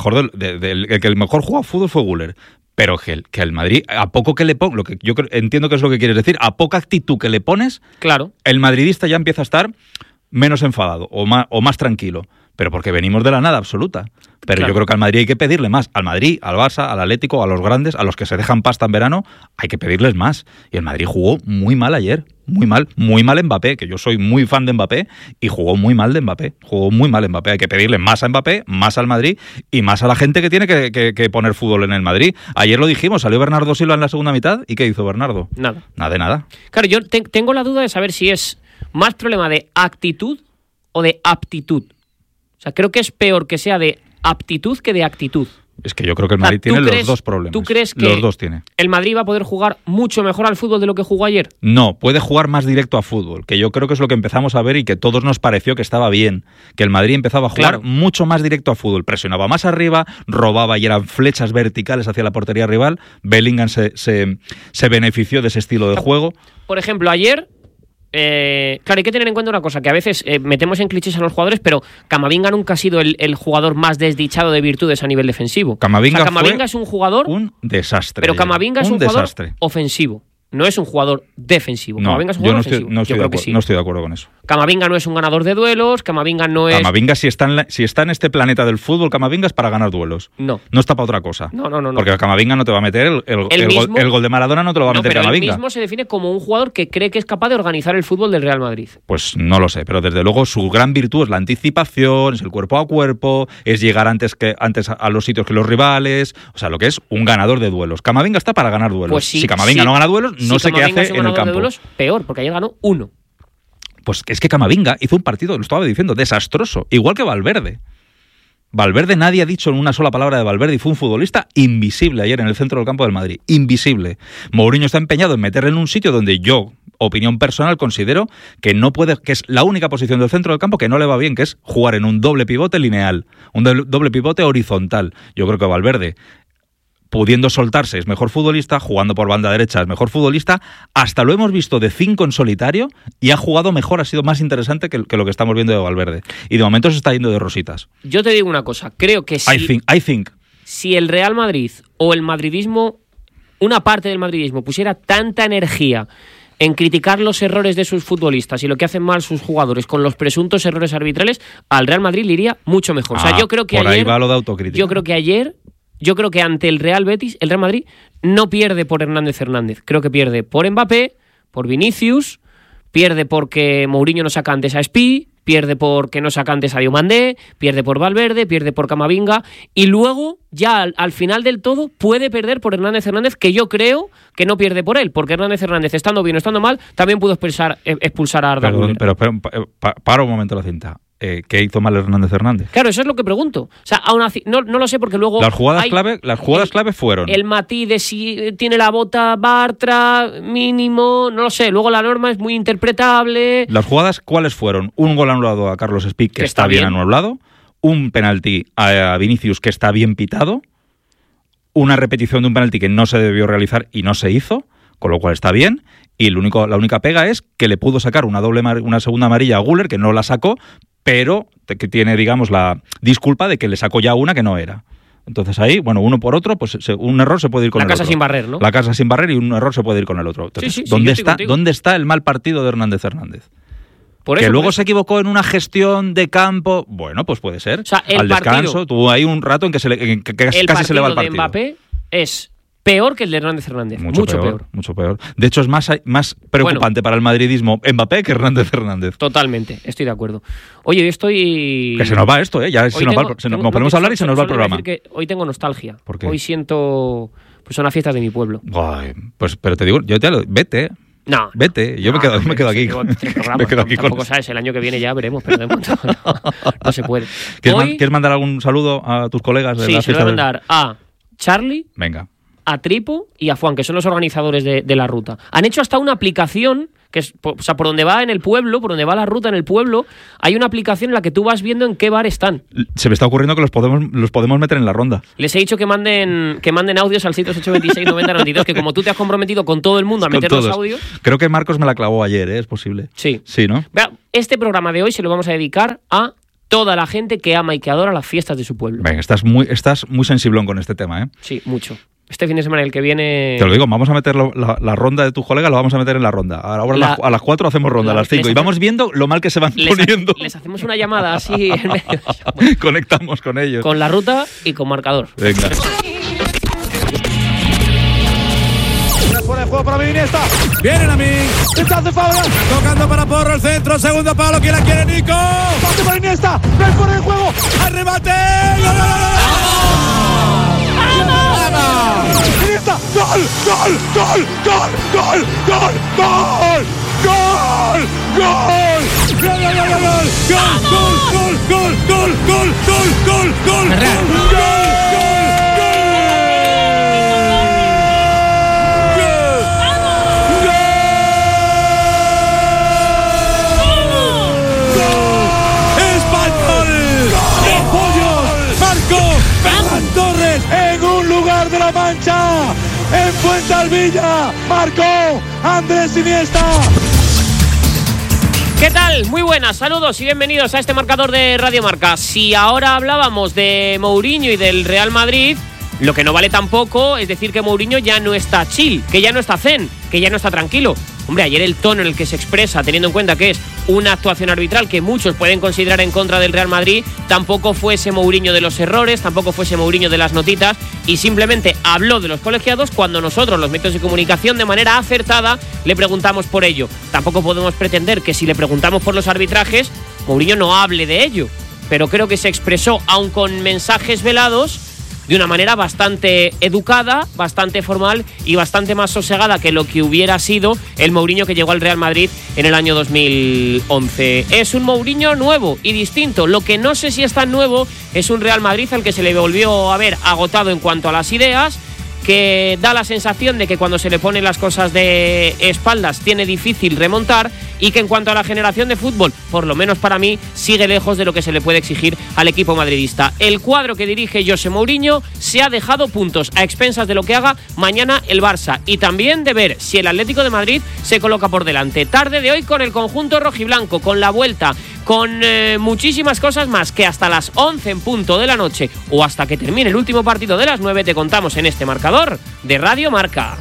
que el mejor jugó a fútbol fue Güler. Pero que el Madrid, a poco que le pongas, lo que yo entiendo que es lo que quieres decir, a poca actitud que le pones,
claro,
el madridista ya empieza a estar menos enfadado o más tranquilo. Pero porque venimos de la nada absoluta. Pero claro, yo creo que al Madrid hay que pedirle más. Al Madrid, al Barça, al Atlético, a los grandes, a los que se dejan pasta en verano, hay que pedirles más. Y el Madrid jugó muy mal ayer. Muy mal Mbappé, que yo soy muy fan de Mbappé, y jugó muy mal Mbappé. Hay que pedirle más a Mbappé, más al Madrid y más a la gente que tiene que poner fútbol en el Madrid. Ayer lo dijimos, salió Bernardo Silva en la segunda mitad, ¿y qué hizo Bernardo?
Nada.
Nada de nada.
Claro, yo tengo la duda de saber si es más problema de actitud o de aptitud. O sea, creo que es peor que sea de aptitud que de actitud.
Es que yo creo que el Madrid tiene los dos problemas.
¿Tú crees que
los dos tiene?
el Madrid va a poder jugar mucho mejor al fútbol de lo que jugó ayer?
No, puede jugar más directo a fútbol, que yo creo que es lo que empezamos a ver y que todos nos pareció que estaba bien. Que el Madrid empezaba a jugar mucho más directo a fútbol. Presionaba más arriba, robaba y eran flechas verticales hacia la portería rival. Bellingham se benefició de ese estilo de juego.
Por ejemplo, ayer... claro, hay que tener en cuenta una cosa, que a veces metemos en clichés a los jugadores, pero Camavinga nunca ha sido el jugador más desdichado de virtudes a nivel defensivo.
Camavinga
es un jugador...
un desastre.
Pero Camavinga es un jugador ofensivo. No es un jugador defensivo.
No,
Camavinga es un jugador ofensivo.
No estoy de acuerdo con eso.
Camavinga no es un ganador de duelos. Camavinga no es...
Camavinga, si está en este planeta del fútbol, Camavinga es para ganar duelos.
No
está para otra cosa.
No.
Porque Camavinga no te va a meter el gol de Maradona, no te lo va a meter Camavinga.
Él mismo se define como un jugador que cree que es capaz de organizar el fútbol del Real Madrid.
Pues no lo sé, pero desde luego su gran virtud es la anticipación, es el cuerpo a cuerpo, es llegar antes a los sitios que los rivales. O sea, lo que es un ganador de duelos. Camavinga está para ganar duelos.
Pues
si Camavinga no gana duelos, no sé qué hace en el campo.
De duelos, peor, porque ayer ganó 1.
Pues es que Camavinga hizo un partido, lo estaba diciendo, desastroso. Igual que Valverde. Valverde, nadie ha dicho una sola palabra de Valverde y fue un futbolista invisible ayer en el centro del campo del Madrid. Invisible. Mourinho está empeñado en meterle en un sitio donde yo, opinión personal, considero que no puede, que es la única posición del centro del campo que no le va bien, que es jugar en un doble pivote lineal, un doble pivote horizontal. Yo creo que Valverde, pudiendo soltarse, es mejor futbolista, jugando por banda derecha es mejor futbolista, hasta lo hemos visto de 5 en solitario y ha jugado mejor, ha sido más interesante que lo que estamos viendo de Valverde. Y de momento se está yendo de rositas.
Yo te digo una cosa, creo que si el Real Madrid o el madridismo, una parte del madridismo, pusiera tanta energía en criticar los errores de sus futbolistas y lo que hacen mal sus jugadores con los presuntos errores arbitrales, al Real Madrid le iría mucho mejor. O sea, yo creo que
por ahí va lo de autocrítica.
Yo creo que ante el Real Betis, el Real Madrid no pierde por Hernández. Creo que pierde por Mbappé, por Vinicius, pierde porque Mourinho no saca antes a Spi, pierde porque no saca antes a Diomandé, pierde por Valverde, pierde por Camavinga, y luego, ya al final del todo, puede perder por Hernández, que yo creo que no pierde por él, porque Hernández, estando bien o estando mal, también pudo expulsar a Arda Güler.
Pero para un momento la cinta. ¿Qué hizo mal Hernández?
Claro, eso es lo que pregunto. O sea, aún así, no lo sé porque luego...
Las jugadas clave fueron...
El matiz de si tiene la bota Bartra, mínimo, no lo sé. Luego la norma es muy interpretable.
¿Las jugadas cuáles fueron? Un gol anulado a Carlos Spic, que está bien anulado. Un penalti a Vinicius, que está bien pitado. Una repetición de un penalti que no se debió realizar y no se hizo, con lo cual está bien. Y la única pega es que le pudo sacar una segunda amarilla a Güler, que no la sacó, pero que tiene, digamos, la disculpa de que le sacó ya una que no era. Entonces ahí, bueno, uno por otro, pues un error se puede ir con el otro.
La casa sin barrer, ¿no?
La casa sin barrer y un error se puede ir con el otro. Entonces, ¿dónde está el mal partido de Hernández? Que luego se equivocó en una gestión de campo, bueno, pues puede ser.
O sea,
al descanso, tuvo ahí un rato en que casi se le va el partido.
El partido de Mbappé es peor que el de Hernández Hernández. Mucho peor.
Mucho peor. De hecho, es más preocupante para el madridismo Mbappé que Hernández Hernández.
Totalmente, estoy de acuerdo. Oye, hoy estoy...
Que se nos va esto, ¿eh? Ya nos podemos hablar y se nos va el programa.
Que hoy tengo nostalgia.
¿Por qué?
Hoy siento... Pues son las fiestas de mi pueblo.
Ay, pues, pero te digo, vete.
No.
Vete, yo me quedo aquí. Me quedo aquí
tampoco sabes, el año que viene ya veremos, pero de momento no se puede.
¿Quieres mandar algún saludo a tus colegas de la fiesta?
Sí, se lo voy a mandar a Charlie,
venga,
a Tripo y a Juan, que son los organizadores de la ruta. Han hecho hasta una aplicación, que es, o sea, por donde va en el pueblo, por donde va la ruta en el pueblo, hay una aplicación en la que tú vas viendo en qué bar están. Se
me está ocurriendo que los podemos meter en la ronda.
Les he dicho que manden audios al 62826 90 92, que como tú te has comprometido con todo el mundo a meter los audios...
Creo que Marcos me la clavó ayer, ¿eh? Es posible.
Sí.
Sí, ¿no?
Este programa de hoy se lo vamos a dedicar a toda la gente que ama y que adora las fiestas de su pueblo.
Venga, estás muy sensiblón con este tema, ¿eh?
Sí, mucho. Este fin de semana, el que viene...
Te lo digo, vamos a meter la ronda de tus colegas, lo vamos a meter en la ronda. Ahora a las 4 hacemos ronda, a las 5. Y vamos viendo lo mal que se van poniendo.
Les hacemos una llamada así en medio.
Conectamos con ellos.
Con la ruta y con marcador.
Venga.
Fuera de juego para Iniesta. Vienen a mí. Está de Fabra. Tocando para Porro el centro. Segundo palo. ¿Quién la quiere, Nico? Pase para Iniesta. No hay fuera de juego. Al remate. Iniesta. Gol. Gol. Gol. Gol. Gol. Gol. Gol. Gol. Gol. Gol. Gol. Gol. Gol. Gol. Gol. Gol. Gol. Gol. Gol. Ferran Torres en un lugar de la Mancha, en Fuensalvilla, marcó Andrés Iniesta.
¿Qué tal? Muy buenas, saludos y bienvenidos a este marcador de Radio Marca. Si ahora hablábamos de Mourinho y del Real Madrid, lo que no vale tampoco es decir que Mourinho ya no está chill, que ya no está zen, que ya no está tranquilo. Hombre, ayer el tono en el que se expresa, teniendo en cuenta que es una actuación arbitral que muchos pueden considerar en contra del Real Madrid, tampoco fue ese Mourinho de los errores, tampoco fue ese Mourinho de las notitas, y simplemente habló de los colegiados cuando nosotros, los medios de comunicación, de manera acertada, le preguntamos por ello. Tampoco podemos pretender que si le preguntamos por los arbitrajes, Mourinho no hable de ello, pero creo que se expresó, aun con mensajes velados, de una manera bastante educada, bastante formal y bastante más sosegada que lo que hubiera sido el Mourinho que llegó al Real Madrid en el año 2011. Es un Mourinho nuevo y distinto. Lo que no sé si es tan nuevo es un Real Madrid al que se le volvió a ver agotado en cuanto a las ideas, que da la sensación de que cuando se le ponen las cosas de espaldas tiene difícil remontar, y que en cuanto a la generación de fútbol, por lo menos para mí, sigue lejos de lo que se le puede exigir al equipo madridista. El cuadro que dirige José Mourinho se ha dejado puntos a expensas de lo que haga mañana el Barça, y también de ver si el Atlético de Madrid se coloca por delante. Tarde de hoy con el conjunto rojiblanco, con la vuelta, con muchísimas cosas más, que hasta las 11 en punto de la noche o hasta que termine el último partido de las 9 te contamos en este marcador de Radio Marca.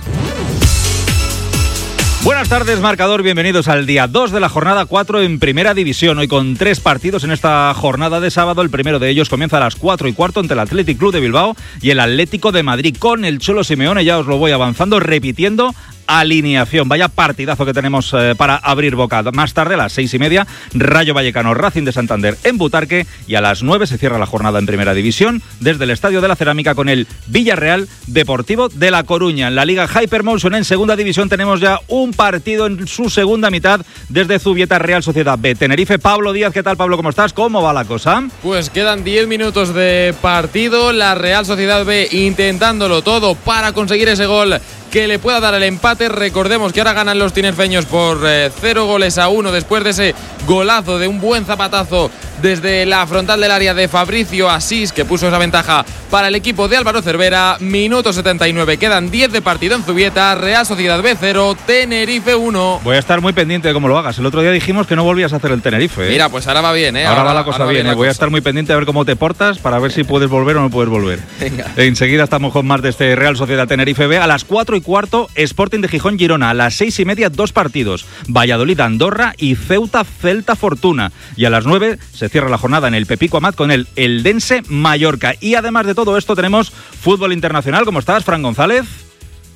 Buenas tardes, marcador, bienvenidos al día 2 de la jornada 4 en Primera División. Hoy con 3 partidos en esta jornada de sábado. El primero de ellos comienza a las 4:15 ante el Athletic Club de Bilbao y el Atlético de Madrid, con el Cholo Simeone. Ya os lo voy avanzando, repitiendo alineación. Vaya partidazo que tenemos para abrir boca. Más tarde, a las 6:30, Rayo Vallecano, Racing de Santander en Butarque, y a las 9 se cierra la jornada en Primera División desde el Estadio de la Cerámica con el Villarreal Deportivo de La Coruña. En la Liga Hypermotion en Segunda División tenemos ya un partido en su segunda mitad desde Zubieta, Real Sociedad B, Tenerife. Pablo Díaz, ¿qué tal, Pablo? ¿Cómo estás? ¿Cómo va la cosa?
Pues quedan 10 minutos de partido. La Real Sociedad B intentándolo todo para conseguir ese gol que le pueda dar el empate. Recordemos que ahora ganan los tinerfeños por 0-1 después de ese golazo de un buen zapatazo desde la frontal del área de Fabricio Asís, que puso esa ventaja para el equipo de Álvaro Cervera. Minuto 79, quedan 10 de partido en Zubieta. Real Sociedad B 0, Tenerife 1.
Voy a estar muy pendiente de cómo lo hagas. El otro día dijimos que no volvías a hacer el Tenerife, ¿eh?
Mira, pues ahora va bien, ¿eh?
Ahora va la cosa bien, ¿eh? Voy a estar muy pendiente a ver cómo te portas para ver si puedes volver o no puedes volver.
Venga.
Enseguida estamos con más de este Real Sociedad Tenerife B. A las 4:15, Sporting de Gijón Girona. A las 6:30, 2 partidos. Valladolid Andorra y Ceuta Celta Fortuna. Y a las 9 se cierra la jornada en el Pepico Amat con el Eldense Mallorca. Y además de todo esto tenemos fútbol internacional. ¿Cómo estás, Fran González?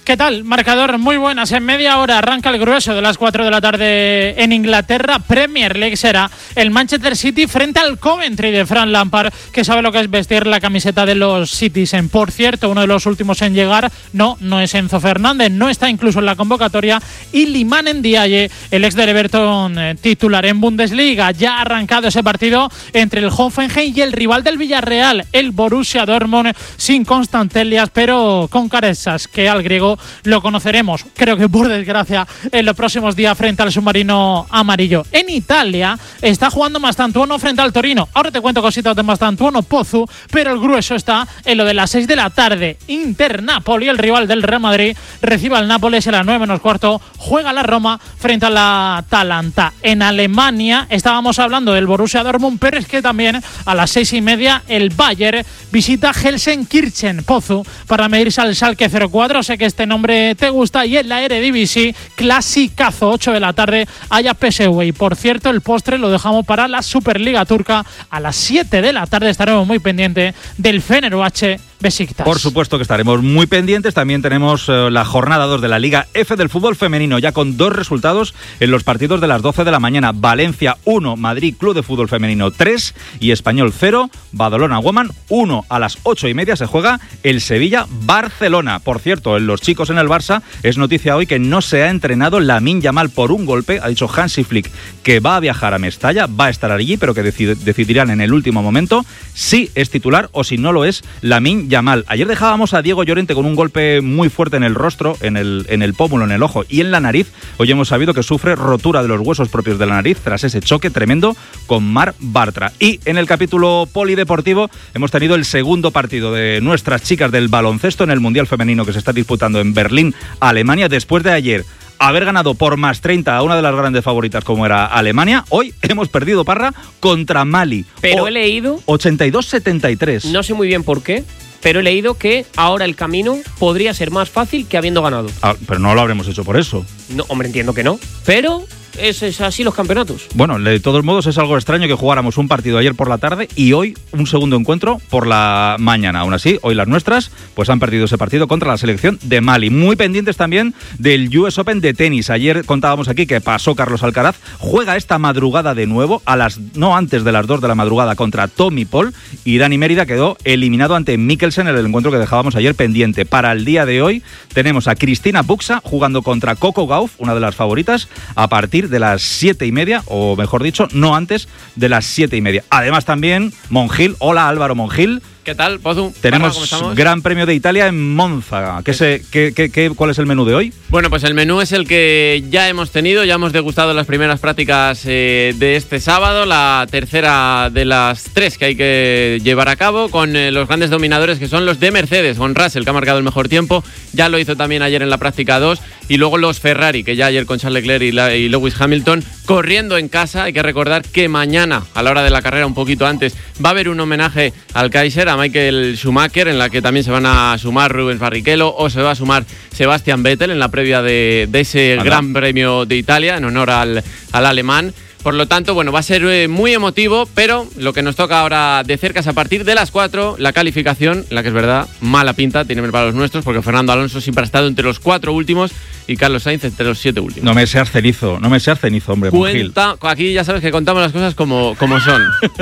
¿Qué tal? Marcador muy buenas. En media hora arranca el grueso de las 4 de la tarde en Inglaterra. Premier League será el Manchester City frente al Coventry de Frank Lampard, que sabe lo que es vestir la camiseta de los Citizen. Por cierto, uno de los últimos en llegar no es Enzo Fernández, no está incluso en la convocatoria. Y Limán Ndiaye, el ex del Everton, titular en Bundesliga. Ya ha arrancado ese partido entre el Hoffenheim y el rival del Villarreal, el Borussia Dortmund, sin Constant Elias, pero con Caresas, que al griego lo conoceremos, creo que por desgracia, en los próximos días frente al submarino amarillo. En Italia está jugando Mastantuono frente al Torino. Ahora te cuento cositas de Mastantuono Pozu, pero el grueso está en lo de las 6 de la tarde. Inter-Napoli, el rival del Real Madrid, recibe al Nápoles a las 9:15. Juega la Roma frente a la Atalanta. En Alemania estábamos hablando del Borussia Dortmund, pero es que también a las 6:30 el Bayern visita Gelsenkirchen Pozu para medirse al Schalke 04. Sé que este nombre te gusta. Y en la Eredivisie, clasicazo, 8 de la tarde, haya PSV. Y por cierto, el postre lo dejamos para la Superliga Turca. A las 7 de la tarde estaremos muy pendientes del Fenerbahce Besiktas.
Por supuesto que estaremos muy pendientes. También tenemos la jornada 2 de la Liga F del fútbol femenino, ya con 2 resultados en los partidos de las 12 de la mañana. Valencia 1, Madrid Club de Fútbol Femenino 3 y Español 0, Badalona Woman 1. A las 8:30 se juega el Sevilla-Barcelona. Por cierto, en los chicos en el Barça es noticia hoy que no se ha entrenado Lamine Yamal por un golpe. Ha dicho Hansi Flick que va a viajar a Mestalla, va a estar allí, pero que decidirán en el último momento si es titular o si no lo es Lamine Yamal. Ayer dejábamos a Diego Llorente con un golpe muy fuerte en el rostro, en el pómulo, en el ojo y en la nariz. Hoy hemos sabido que sufre rotura de los huesos propios de la nariz tras ese choque tremendo con Mar Bartra. Y en el capítulo polideportivo hemos tenido el segundo partido de nuestras chicas del baloncesto en el Mundial Femenino que se está disputando en Berlín, Alemania, después de ayer haber ganado por más 30 a una de las grandes favoritas como era Alemania. Hoy hemos perdido, Parra, contra Mali.
Pero he leído
82-73.
No sé muy bien por qué, pero he leído que ahora el camino podría ser más fácil que habiendo ganado.
Pero no lo habremos hecho por eso.
No, hombre, entiendo que no. Pero es así los campeonatos.
Bueno, de todos modos es algo extraño que jugáramos un partido ayer por la tarde y hoy un segundo encuentro por la mañana. Aún así, hoy las nuestras pues han perdido ese partido contra la selección de Mali. Muy pendientes también del US Open de tenis. Ayer contábamos aquí que pasó Carlos Alcaraz. Juega esta madrugada de nuevo, no antes de las 2 de la madrugada, contra Tommy Paul. Y Dani Mérida quedó eliminado ante Mikkelsen en el encuentro que dejábamos ayer pendiente. Para el día de hoy tenemos a Cristina Buxa jugando contra Coco Gauff, una de las favoritas, a partir de las 7:30, o mejor dicho, no antes de las 7:30. Además también Monjil. Hola Álvaro Monjil.
¿Qué tal, Pozu?
Tenemos Gran Premio de Italia en Monza. ¿Cuál es el menú de hoy?
Bueno, pues el menú es el que ya hemos tenido. Ya hemos degustado las primeras prácticas de este sábado, la tercera de las 3 que hay que llevar a cabo, con los grandes dominadores que son los de Mercedes, con Russell, que ha marcado el mejor tiempo. Ya lo hizo también ayer en la práctica 2. Y luego los Ferrari, que ya ayer con Charles Leclerc y Lewis Hamilton corriendo en casa. Hay que recordar que mañana, a la hora de la carrera, un poquito antes, va a haber un homenaje al Kaiser, a Michael Schumacher, en la que también se van a sumar Rubens Barrichello o se va a sumar Sebastian Vettel en la previa de ese Gran Premio de Italia en honor al alemán. Por lo tanto, bueno, va a ser muy emotivo, pero lo que nos toca ahora de cerca es a partir de las 4, la calificación, la que es verdad, mala pinta, tiene para los nuestros, porque Fernando Alonso siempre ha estado entre los 4 últimos y Carlos Sainz entre los 7 últimos.
No me seas cenizo, hombre.
Cuenta, aquí ya sabes que contamos las cosas como son.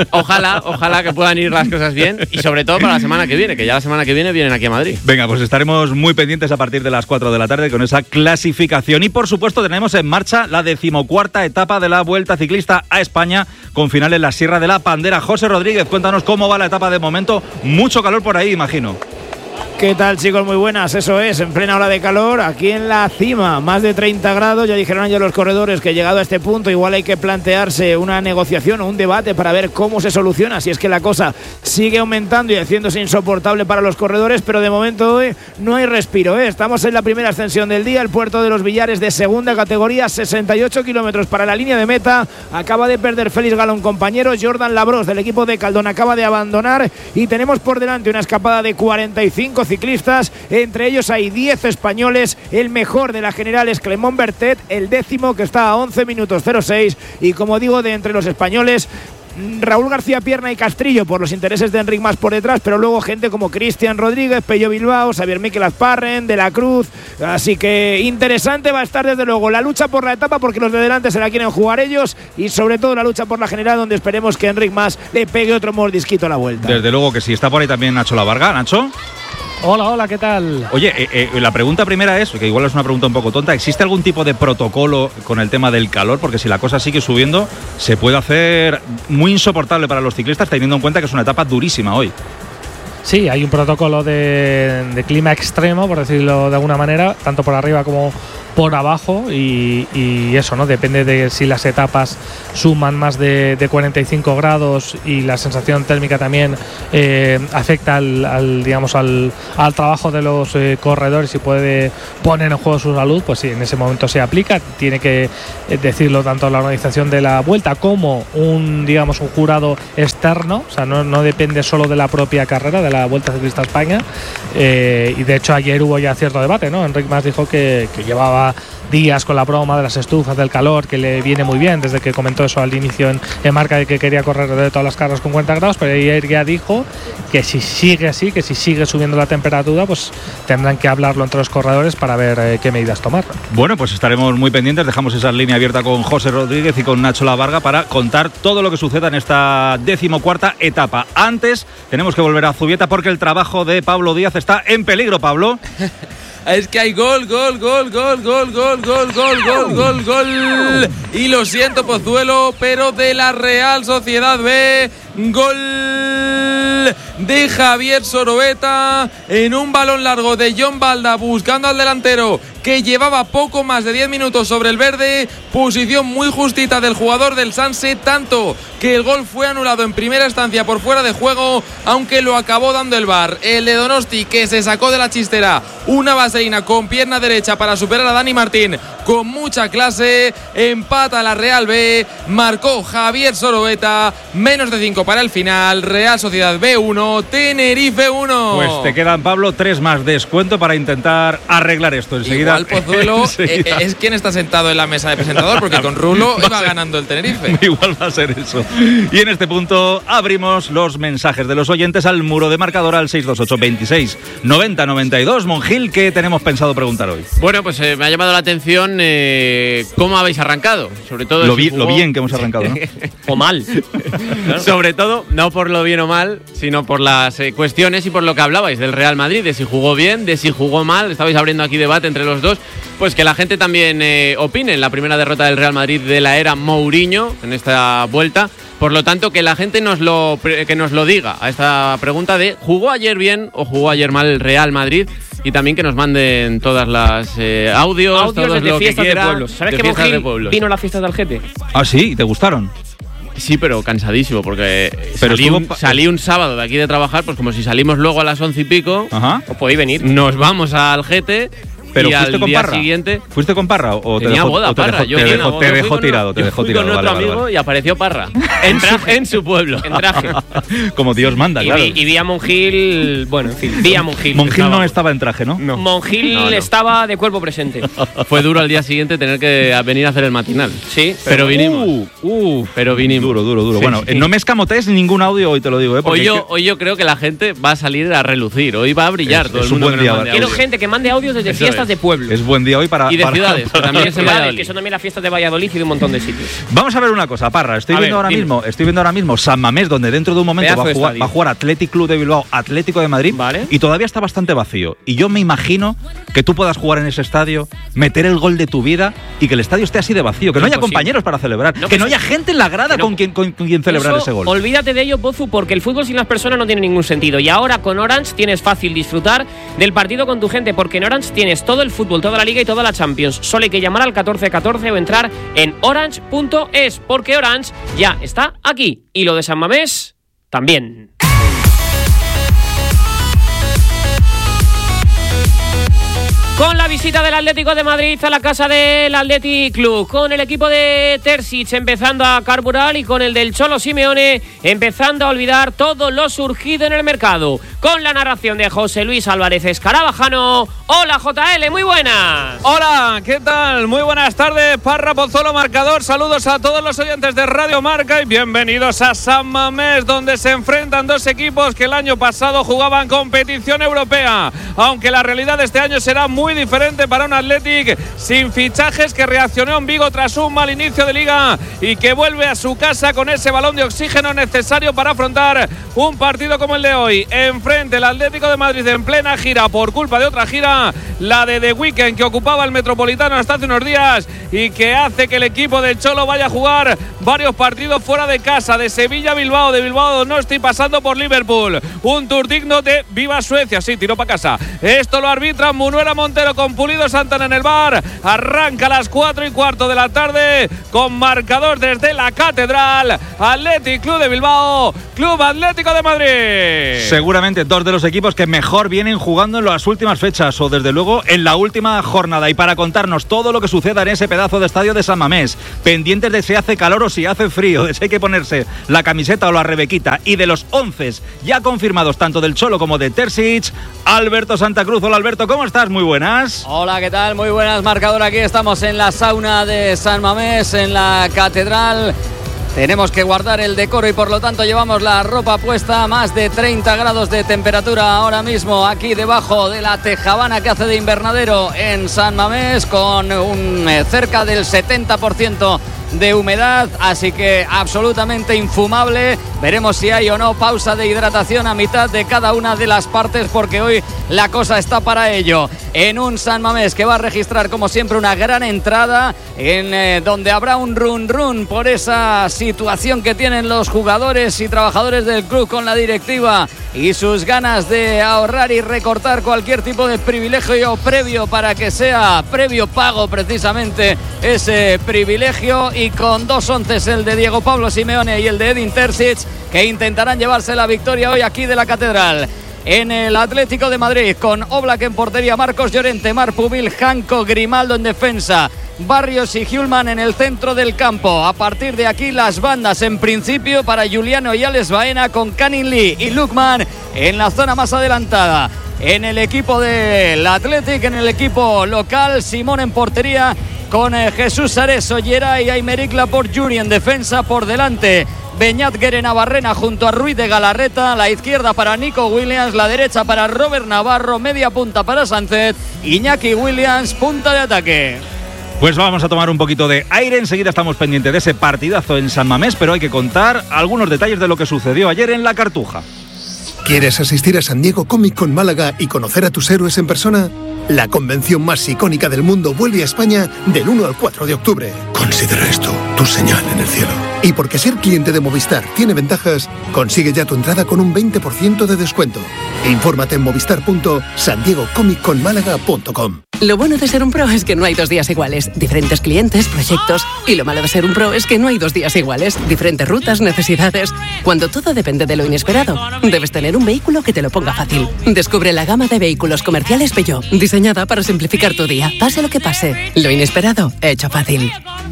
Ojalá que puedan ir las cosas bien y sobre todo para la semana que viene, que ya la semana que viene vienen aquí a Madrid.
Venga, pues estaremos muy pendientes a partir de las 4 de la tarde con esa clasificación. Y por supuesto tenemos en marcha la 14ª etapa de la Vuelta Ciclista a España, con final en la Sierra de la Pandera. José Rodríguez, cuéntanos cómo va la etapa de momento. Mucho calor por ahí, imagino.
¿Qué tal, chicos? Muy buenas, eso es, en plena ola de calor, aquí en la cima, más de 30 grados, ya dijeron ayer los corredores que llegado a este punto igual hay que plantearse una negociación o un debate para ver cómo se soluciona, si es que la cosa sigue aumentando y haciéndose insoportable para los corredores, pero de momento hoy no hay respiro, ¿eh? Estamos en la primera ascensión del día, el Puerto de los Villares de segunda categoría, 68 kilómetros para la línea de meta, acaba de perder Félix Galón, compañero, Jordan Labros del equipo de Caldón acaba de abandonar y tenemos por delante una escapada de 45 ciclistas, entre ellos hay 10 españoles, el mejor de la general es Clement Bertet, el décimo que está a 11 minutos 06 y como digo, de entre los españoles Raúl García Pierna y Castrillo por los intereses de Enric Mas por detrás, pero luego gente como Cristian Rodríguez, Pello Bilbao, Xavier Miquel Azparren, De la Cruz. Así que interesante va a estar desde luego la lucha por la etapa, porque los de delante se la quieren jugar ellos, y sobre todo la lucha por la general, donde esperemos que Enric Mas le pegue otro mordisquito a la vuelta.
Desde luego que sí. Está por ahí también Nacho Lavarga. Nacho.
Hola, ¿qué tal?
Oye, la pregunta primera es, que igual es una pregunta un poco tonta, ¿existe algún tipo de protocolo con el tema del calor? Porque si la cosa sigue subiendo, se puede hacer muy insoportable para los ciclistas, teniendo en cuenta que es una etapa durísima hoy.
Sí, hay un protocolo de clima extremo, por decirlo de alguna manera, tanto por arriba como por abajo, y eso, ¿no? Depende de si las etapas suman más de 45 grados y la sensación térmica también afecta al trabajo de los corredores y puede poner en juego su salud, pues sí, en ese momento se aplica. Tiene que decirlo tanto la organización de la Vuelta como un jurado externo, o sea, no depende solo de la propia carrera de la Vuelta Ciclista a España, y de hecho ayer hubo ya cierto debate, ¿no? Enric Mas dijo que llevaba días con la broma de las estufas, del calor, que le viene muy bien, desde que comentó eso al inicio en Marca, de que quería correr de todas las carreras con 40 grados, pero ayer ya dijo que si sigue así, que si sigue subiendo la temperatura, pues tendrán que hablarlo entre los corredores para ver qué medidas tomar.
Bueno, pues estaremos muy pendientes, dejamos esa línea abierta con José Rodríguez y con Nacho Lavarga para contar todo lo que suceda en esta 14ª etapa. Antes, tenemos que volver a Zubieta porque el trabajo de Pablo Díaz está en peligro, Pablo.
Es que hay gol. Y lo siento, Pozuelo, pero de la Real Sociedad B. Gol de Javier Soroeta en un balón largo de John Balda buscando al delantero que llevaba poco más de 10 minutos sobre el verde. Posición muy justita del jugador del Sanse, tanto que el gol fue anulado en primera instancia por fuera de juego, aunque lo acabó dando el VAR. El de Donosti, que se sacó de la chistera una vaselina con pierna derecha para superar a Dani Martín con mucha clase. Empata la Real B, marcó Javier Soroeta, menos de 5 para el final. Real Sociedad B1, Tenerife 1.
Pues te quedan, Pablo, 3 más descuento para intentar arreglar esto enseguida.
Igual Pozuelo es quien está sentado en la mesa de presentador, porque con Rulo iba ganando el Tenerife.
Igual va a ser eso. Y en este punto abrimos los mensajes de los oyentes al muro de marcador al 628 26 90 92. Monjil, ¿qué tenemos pensado preguntar hoy?
Bueno, pues me ha llamado la atención cómo habéis arrancado. Sobre todo
lo bien que hemos arrancado, ¿no?
O mal.
Sobre todo, no por lo bien o mal, sino por las cuestiones y por lo que hablabais del Real Madrid, de si jugó bien, de si jugó mal. Estabais abriendo aquí debate entre los dos. Pues que la gente también opine en la primera derrota del Real Madrid de la era Mourinho en esta vuelta. Por lo tanto, que la gente nos lo diga a esta pregunta de ¿jugó ayer bien o jugó ayer mal el Real Madrid? Y también que nos manden todas las audios todo
desde
lo
fiestas
que quieran,
de pueblos. ¿Sabes que Monjil vino a las fiestas del Gete?
Ah, sí, ¿te gustaron?
Sí, pero cansadísimo, porque
pero
salí un sábado de aquí de trabajar, pues como si salimos luego a las 11 y pico.
Ajá.
Os podéis venir.
Nos vamos al Gete.
Pero
y
fuiste
al
con
día
Parra.
Siguiente,
¿Fuiste con Parra o te
tenía
dejó,
boda,
o te
Parra.
dejó, te dejó tirado? Te dejó tirado.
Con otro
vale,
amigo
vale.
Y apareció Parra en su pueblo.
En traje.
Como Dios manda, claro.
Y vi a Monjil, bueno, en fin, vi a Monjil.
Monjil no estaba en traje, ¿no?
Monjil estaba de cuerpo presente.
Fue duro al día siguiente tener que venir a hacer el matinal.
Sí,
pero vinimos. Pero vinimos.
Duro.
Sí,
bueno,
sí.
No me escamotees ningún audio hoy, te lo digo.
Hoy yo creo que la gente va a salir a relucir. Hoy va a brillar todo el
un
mundo.
buen día.
Quiero gente que mande audios desde fiestas de pueblo.
Es buen día hoy para...
Y de ciudades, que también es en Valladolid.
Que son también las fiestas de Valladolid y de un montón de sitios.
Vamos a ver una cosa, Parra. Estoy viendo ahora mismo San Mamés, donde dentro de un momento va a jugar Athletic Club de Bilbao, Atlético de Madrid,
¿vale?
Y todavía está bastante vacío. Y yo me imagino que tú puedas jugar en ese estadio, meter el gol de tu vida y que el estadio esté así de vacío, que no haya compañeros para celebrar, que no haya gente en la grada con quien celebrar ese gol.
Olvídate de ello, Pozu, porque el fútbol sin las personas no tiene ningún sentido. Y ahora con Orange tienes fácil disfrutar del partido con tu gente, porque en Orange tienes todo el fútbol, toda la liga y toda la Champions. Solo hay que llamar al 1414 o entrar en orange.es, porque Orange ya está aquí. Y lo de San Mamés también. Con la visita del Atlético de Madrid a la casa del Athletic Club, con el equipo de Terzic empezando a carburar y con el del Cholo Simeone empezando a olvidar todo lo surgido en el mercado. Con la narración de José Luis Álvarez Escarabajano. Hola JL, muy buenas.
Hola, ¿qué tal? Muy buenas tardes, Parra Pozuelo Marcador. Saludos a todos los oyentes de Radio Marca y bienvenidos a San Mamés, donde se enfrentan dos equipos que el año pasado jugaban competición europea. Aunque la realidad de este año será muy diferente para un Athletic sin fichajes, que reaccionó en Vigo tras un mal inicio de liga y que vuelve a su casa con ese balón de oxígeno necesario para afrontar un partido como el de hoy. Enfrente el Atlético de Madrid en plena gira por culpa de otra gira, la de The Weeknd, que ocupaba el Metropolitano hasta hace unos días y que hace que el equipo del Cholo vaya a jugar varios partidos fuera de casa, de Sevilla a Bilbao, de Bilbao a Donosti, pasando por Liverpool. Un tour digno de Viva Suecia, sí, tiró para casa. Esto lo arbitra Munuera Montero con Pulido Santana en el bar. Arranca a las 4:15 de la tarde con marcador desde la Catedral. Athletic Club de Bilbao, Club Atlético de Madrid.
Seguramente dos de los equipos que mejor vienen jugando en las últimas fechas, o desde luego en la última jornada. Y para contarnos todo lo que suceda en ese pedazo de estadio de San Mamés, pendientes de si hace calor o si hace frío, de si hay que ponerse la camiseta o la rebequita, y de los 11 ya confirmados tanto del Cholo como de Terzic, Alberto Santa Cruz. Hola Alberto, ¿cómo estás? Muy buenas.
Hola, ¿qué tal? Muy buenas, marcador. Aquí estamos en la sauna de San Mamés, en la Catedral. Tenemos que guardar el decoro y por lo tanto llevamos la ropa puesta. Más de 30 grados de temperatura ahora mismo aquí debajo de la tejabana que hace de invernadero en San Mamés, con un cerca del 70% de humedad, así que absolutamente infumable. Veremos si hay o no pausa de hidratación a mitad de cada una de las partes, porque hoy la cosa está para ello. En un San Mamés que va a registrar como siempre una gran entrada, en donde habrá un run por esa situación que tienen los jugadores y trabajadores del club con la directiva y sus ganas de ahorrar y recortar cualquier tipo de privilegio previo para que sea previo pago precisamente ese privilegio, y con dos onces, el de Diego Pablo Simeone y el de Edin Terzic, que intentarán llevarse la victoria hoy aquí de la Catedral. En el Atlético de Madrid, con Oblak en portería, Marcos Llorente, Marc Pubil, Janko, Grimaldo en defensa, Barrios y Hjulman en el centro del campo. A partir de aquí las bandas en principio para Juliano y Alex Baena, con Canin Lee y Lukman en la zona más adelantada. En el equipo del Athletic, en el equipo local, Simón en portería, con Jesús Ares, Ollera y Aymeric Laporte-Juri en defensa. Por delante Beñat Guerenabarrena junto a Ruiz de Galarreta, la izquierda para Nico Williams, la derecha para Robert Navarro, media punta para Sánchez, Iñaki Williams, punta de ataque.
Pues vamos a tomar un poquito de aire, enseguida estamos pendientes de ese partidazo en San Mamés, pero hay que contar algunos detalles de lo que sucedió ayer en la Cartuja.
¿Quieres asistir a San Diego Comic Con Málaga y conocer a tus héroes en persona? La convención más icónica del mundo vuelve a España del 1 al 4 de octubre. Considera esto tu señal en el cielo. Y porque ser cliente de Movistar tiene ventajas, consigue ya tu entrada con un 20% de descuento. Infórmate en movistar.sandiegocomicconmálaga.com.
Lo bueno de ser un pro es que no hay 2 días iguales. Diferentes clientes, proyectos. Y lo malo de ser un pro es que no hay 2 días iguales. Diferentes rutas, necesidades. Cuando todo depende de lo inesperado, debes tener un vehículo que te lo ponga fácil. Descubre la gama de vehículos comerciales Peugeot, diseñada para simplificar tu día. Pase lo que pase, lo inesperado, hecho fácil.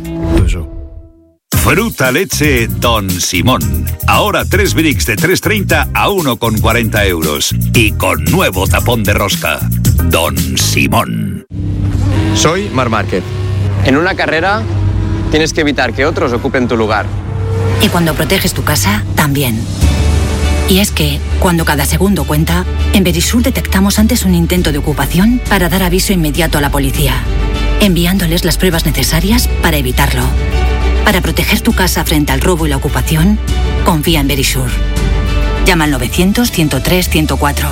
Fruta leche Don Simón. Ahora 3 bricks de 3,30 a 1,40 euros. Y con nuevo tapón de rosca. Don Simón.
Soy Marc Márquez. En una carrera tienes que evitar que otros ocupen tu lugar.
Y cuando proteges tu casa, también. Y es que, cuando cada segundo cuenta, en Verisur detectamos antes un intento de ocupación para dar aviso inmediato a la policía, enviándoles las pruebas necesarias para evitarlo. Para proteger tu casa frente al robo y la ocupación, confía en Verisur. Llama al 900-103-104.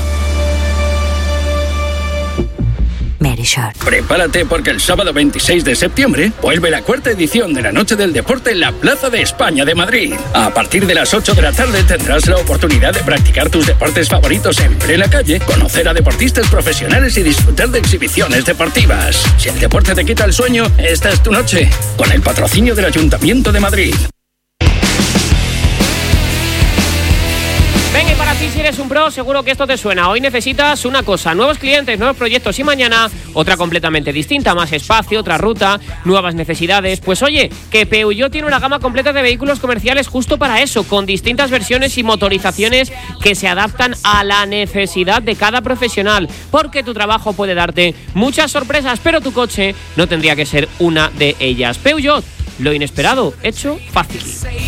Verisur.
Prepárate porque el sábado 26 de septiembre vuelve la 4ª edición de la Noche del Deporte en la Plaza de España de Madrid. A partir de las 8 de la tarde tendrás la oportunidad de practicar tus deportes favoritos en plena calle, conocer a deportistas profesionales y disfrutar de exhibiciones deportivas. Si el deporte te quita el sueño, esta es tu noche, con el patrocinio del Ayuntamiento de Madrid.
Venga, y para así, si eres un pro, seguro que esto te suena. Hoy necesitas una cosa, nuevos clientes, nuevos proyectos, y mañana otra completamente distinta, más espacio, otra ruta, nuevas necesidades. Pues oye, que Peugeot tiene una gama completa de vehículos comerciales justo para eso, con distintas versiones y motorizaciones que se adaptan a la necesidad de cada profesional, porque tu trabajo puede darte muchas sorpresas, pero tu coche no tendría que ser una de ellas. Peugeot, lo inesperado hecho fácil.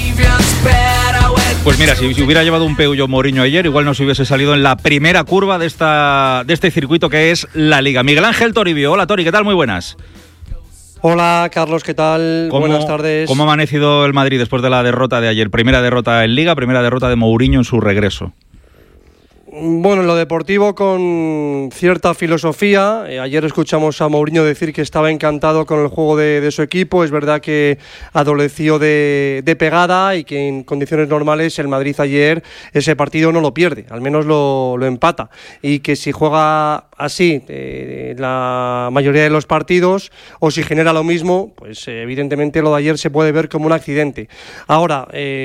Pues mira, si hubiera llevado un Peugeot Mourinho ayer, igual nos hubiese salido en la primera curva de este circuito que es la Liga. Miguel Ángel Toribio. Hola Tori, ¿qué tal? Muy buenas.
Hola Carlos, ¿qué tal? Buenas tardes.
¿Cómo ha amanecido el Madrid después de la derrota de ayer? Primera derrota en Liga, primera derrota de Mourinho en su regreso.
Bueno, en lo deportivo con cierta filosofía. Ayer escuchamos a Mourinho decir que estaba encantado con el juego de su equipo. Es verdad que adoleció de pegada y que en condiciones normales el Madrid ayer ese partido no lo pierde, al menos lo empata. Y que si juega así la mayoría de los partidos o si genera lo mismo, pues evidentemente lo de ayer se puede ver como un accidente. Ahora,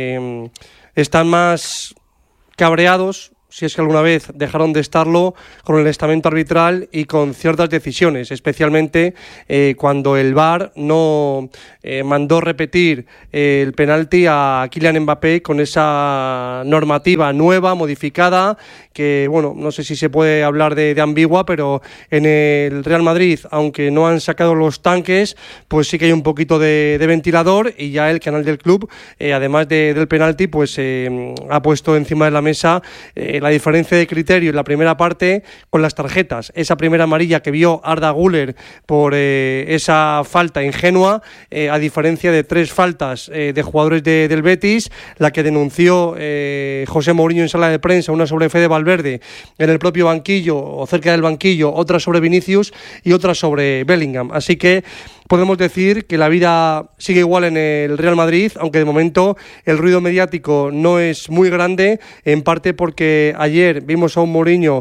están más cabreados, si es que alguna vez dejaron de estarlo, con el estamento arbitral y con ciertas decisiones, especialmente cuando el VAR no mandó repetir el penalti a Kylian Mbappé con esa normativa nueva, modificada, que bueno, no sé si se puede hablar de ambigua, pero en el Real Madrid, aunque no han sacado los tanques, pues sí que hay un poquito de ventilador, y ya el canal del club, además del penalti, pues ha puesto encima de la mesa la diferencia de criterio en la primera parte con las tarjetas. Esa primera amarilla que vio Arda Güler por esa falta ingenua, a diferencia de 3 faltas de jugadores del Betis, la que denunció José Mourinho en sala de prensa, una sobre Fede Valverde en el propio banquillo o cerca del banquillo, otra sobre Vinicius y otra sobre Bellingham. Así que podemos decir que la vida sigue igual en el Real Madrid, aunque de momento el ruido mediático no es muy grande, en parte porque ayer vimos a un Mourinho,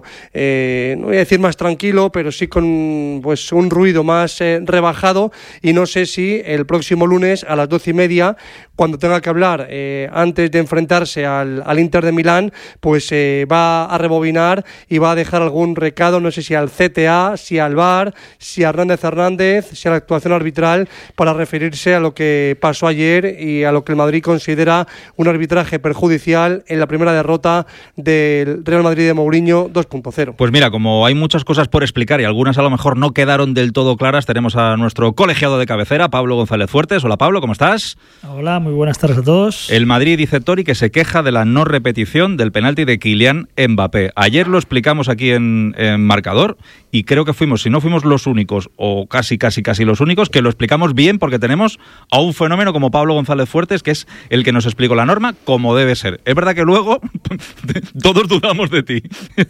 no voy a decir más tranquilo, pero sí con pues un ruido más rebajado, y no sé si el próximo lunes a las 12:30, cuando tenga que hablar antes de enfrentarse al Inter de Milán, pues va a rebobinar y va a dejar algún recado, no sé si al CTA, si al VAR, si a Hernández, si a la actuación arbitral, para referirse a lo que pasó ayer y a lo que el Madrid considera un arbitraje perjudicial en la primera derrota del Real Madrid de Mourinho 2.0.
Pues mira, como hay muchas cosas por explicar y algunas a lo mejor no quedaron del todo claras, tenemos a nuestro colegiado de cabecera, Pablo González Fuertes. Hola Pablo, ¿cómo estás?
Hola, muy buenas tardes a todos.
El Madrid, dice Tori, que se queja de la no repetición del penalti de Kylian Mbappé. Ayer lo explicamos aquí en Marcador, y creo que si no fuimos los únicos, o casi los únicos, que lo explicamos bien, porque tenemos a un fenómeno como Pablo González Fuertes, que es el que nos explicó la norma como debe ser. Es verdad que luego todos dudamos de ti.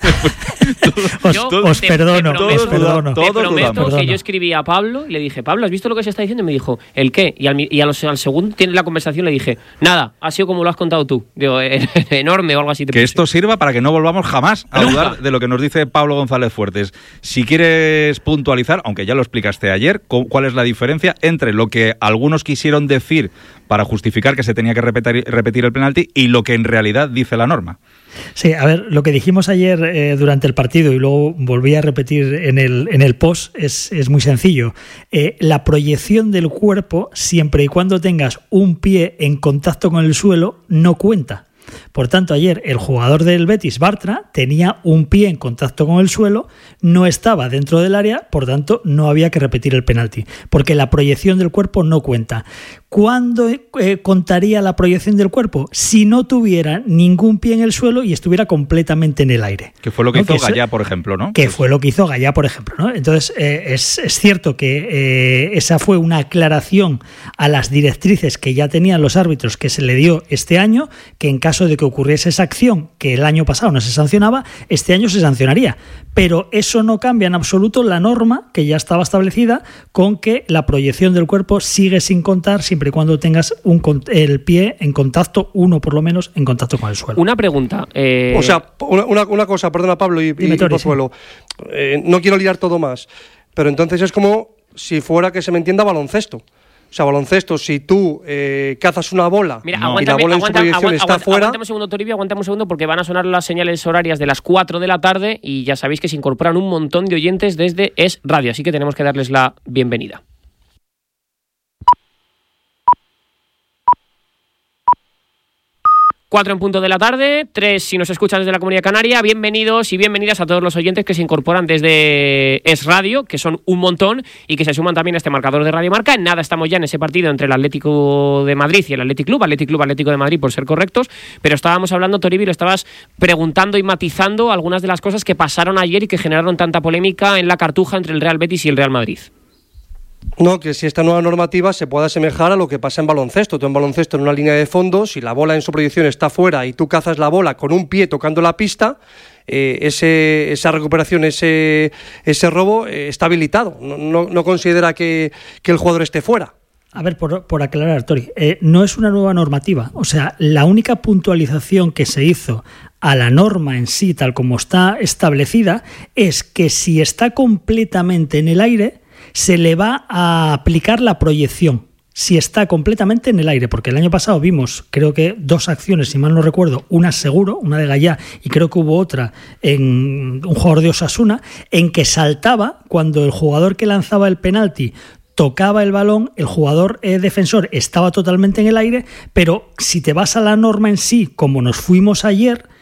Os perdono.
Te prometo que yo escribí a Pablo y le dije: Pablo, ¿has visto lo que se está diciendo? Y me dijo: ¿el qué? Y al segundo tiene la conversación, le dije: nada, ha sido como lo has contado tú. Digo, enorme o algo así.
Que esto sirva para que no volvamos jamás a dudar de lo que nos dice Pablo González Fuertes. Si quieres puntualizar, aunque ya lo explicaste ayer, ¿cuál es la diferencia entre lo que algunos quisieron decir para justificar que se tenía que repetir el penalti y lo que en realidad dice la norma?
Sí, a ver, lo que dijimos ayer durante el partido y luego volví a repetir en el post es muy sencillo. La proyección del cuerpo, siempre y cuando tengas un pie en contacto con el suelo, no cuenta. Por tanto, ayer el jugador del Betis, Bartra, tenía un pie en contacto con el suelo, no estaba dentro del área, por tanto no había que repetir el penalti, porque la proyección del cuerpo no cuenta. ¿Cuándo contaría la proyección del cuerpo? Si no tuviera ningún pie en el suelo y estuviera completamente en el aire.
Que fue lo que hizo Gallá, por ejemplo, ¿no?
Que fue lo que hizo Gallá, por ejemplo, ¿no? Entonces, es cierto que esa fue una aclaración a las directrices que ya tenían los árbitros, que se le dio este año, que en caso de que ocurriese esa acción, que el año pasado no se sancionaba, este año se sancionaría. Pero eso no cambia en absoluto la norma que ya estaba establecida, con que la proyección del cuerpo sigue sin contar siempre y cuando tengas el pie en contacto, uno por lo menos, en contacto con el suelo.
Una pregunta.
O sea, una cosa, perdona Pablo y Pozuelo. No quiero liar todo más, pero entonces es como si fuera, que se me entienda, baloncesto. O sea, baloncesto, si tú cazas una bola y la bola en su proyección está fuera...
Aguántame un segundo, Toribio, aguántame un segundo, porque van a sonar las señales horarias de las 4 de la tarde y ya sabéis que se incorporan un montón de oyentes desde Es Radio, así que tenemos que darles la bienvenida. 4 en punto de la tarde, 3 si nos escuchas desde la Comunidad Canaria. Bienvenidos y bienvenidas a todos los oyentes que se incorporan desde Es Radio, que son un montón y que se suman también a este marcador de Radio Marca. En nada estamos ya en ese partido entre el Atlético de Madrid y el Atlético de Madrid, por ser correctos, pero estábamos hablando, Toribio, lo estabas preguntando y matizando algunas de las cosas que pasaron ayer y que generaron tanta polémica en la Cartuja entre el Real Betis y el Real Madrid.
No, que si esta nueva normativa se pueda asemejar a lo que pasa en baloncesto. Tú en baloncesto en una línea de fondo, si la bola en su proyección está fuera y tú cazas la bola con un pie tocando la pista, esa recuperación, ese robo está habilitado. No considera que el jugador esté fuera.
A ver, por aclarar, Tori, no es una nueva normativa. O sea, la única puntualización que se hizo a la norma en sí, tal como está establecida, es que si está completamente en el aire, se le va a aplicar la proyección, si está completamente en el aire, porque el año pasado vimos, creo que 2 acciones, si mal no recuerdo, una seguro, una de Gallá, y creo que hubo otra en un jugador de Osasuna, en que saltaba cuando el jugador que lanzaba el penalti tocaba el balón, el jugador defensor estaba totalmente en el aire, pero si te vas a la norma en sí, como nos fuimos ayer,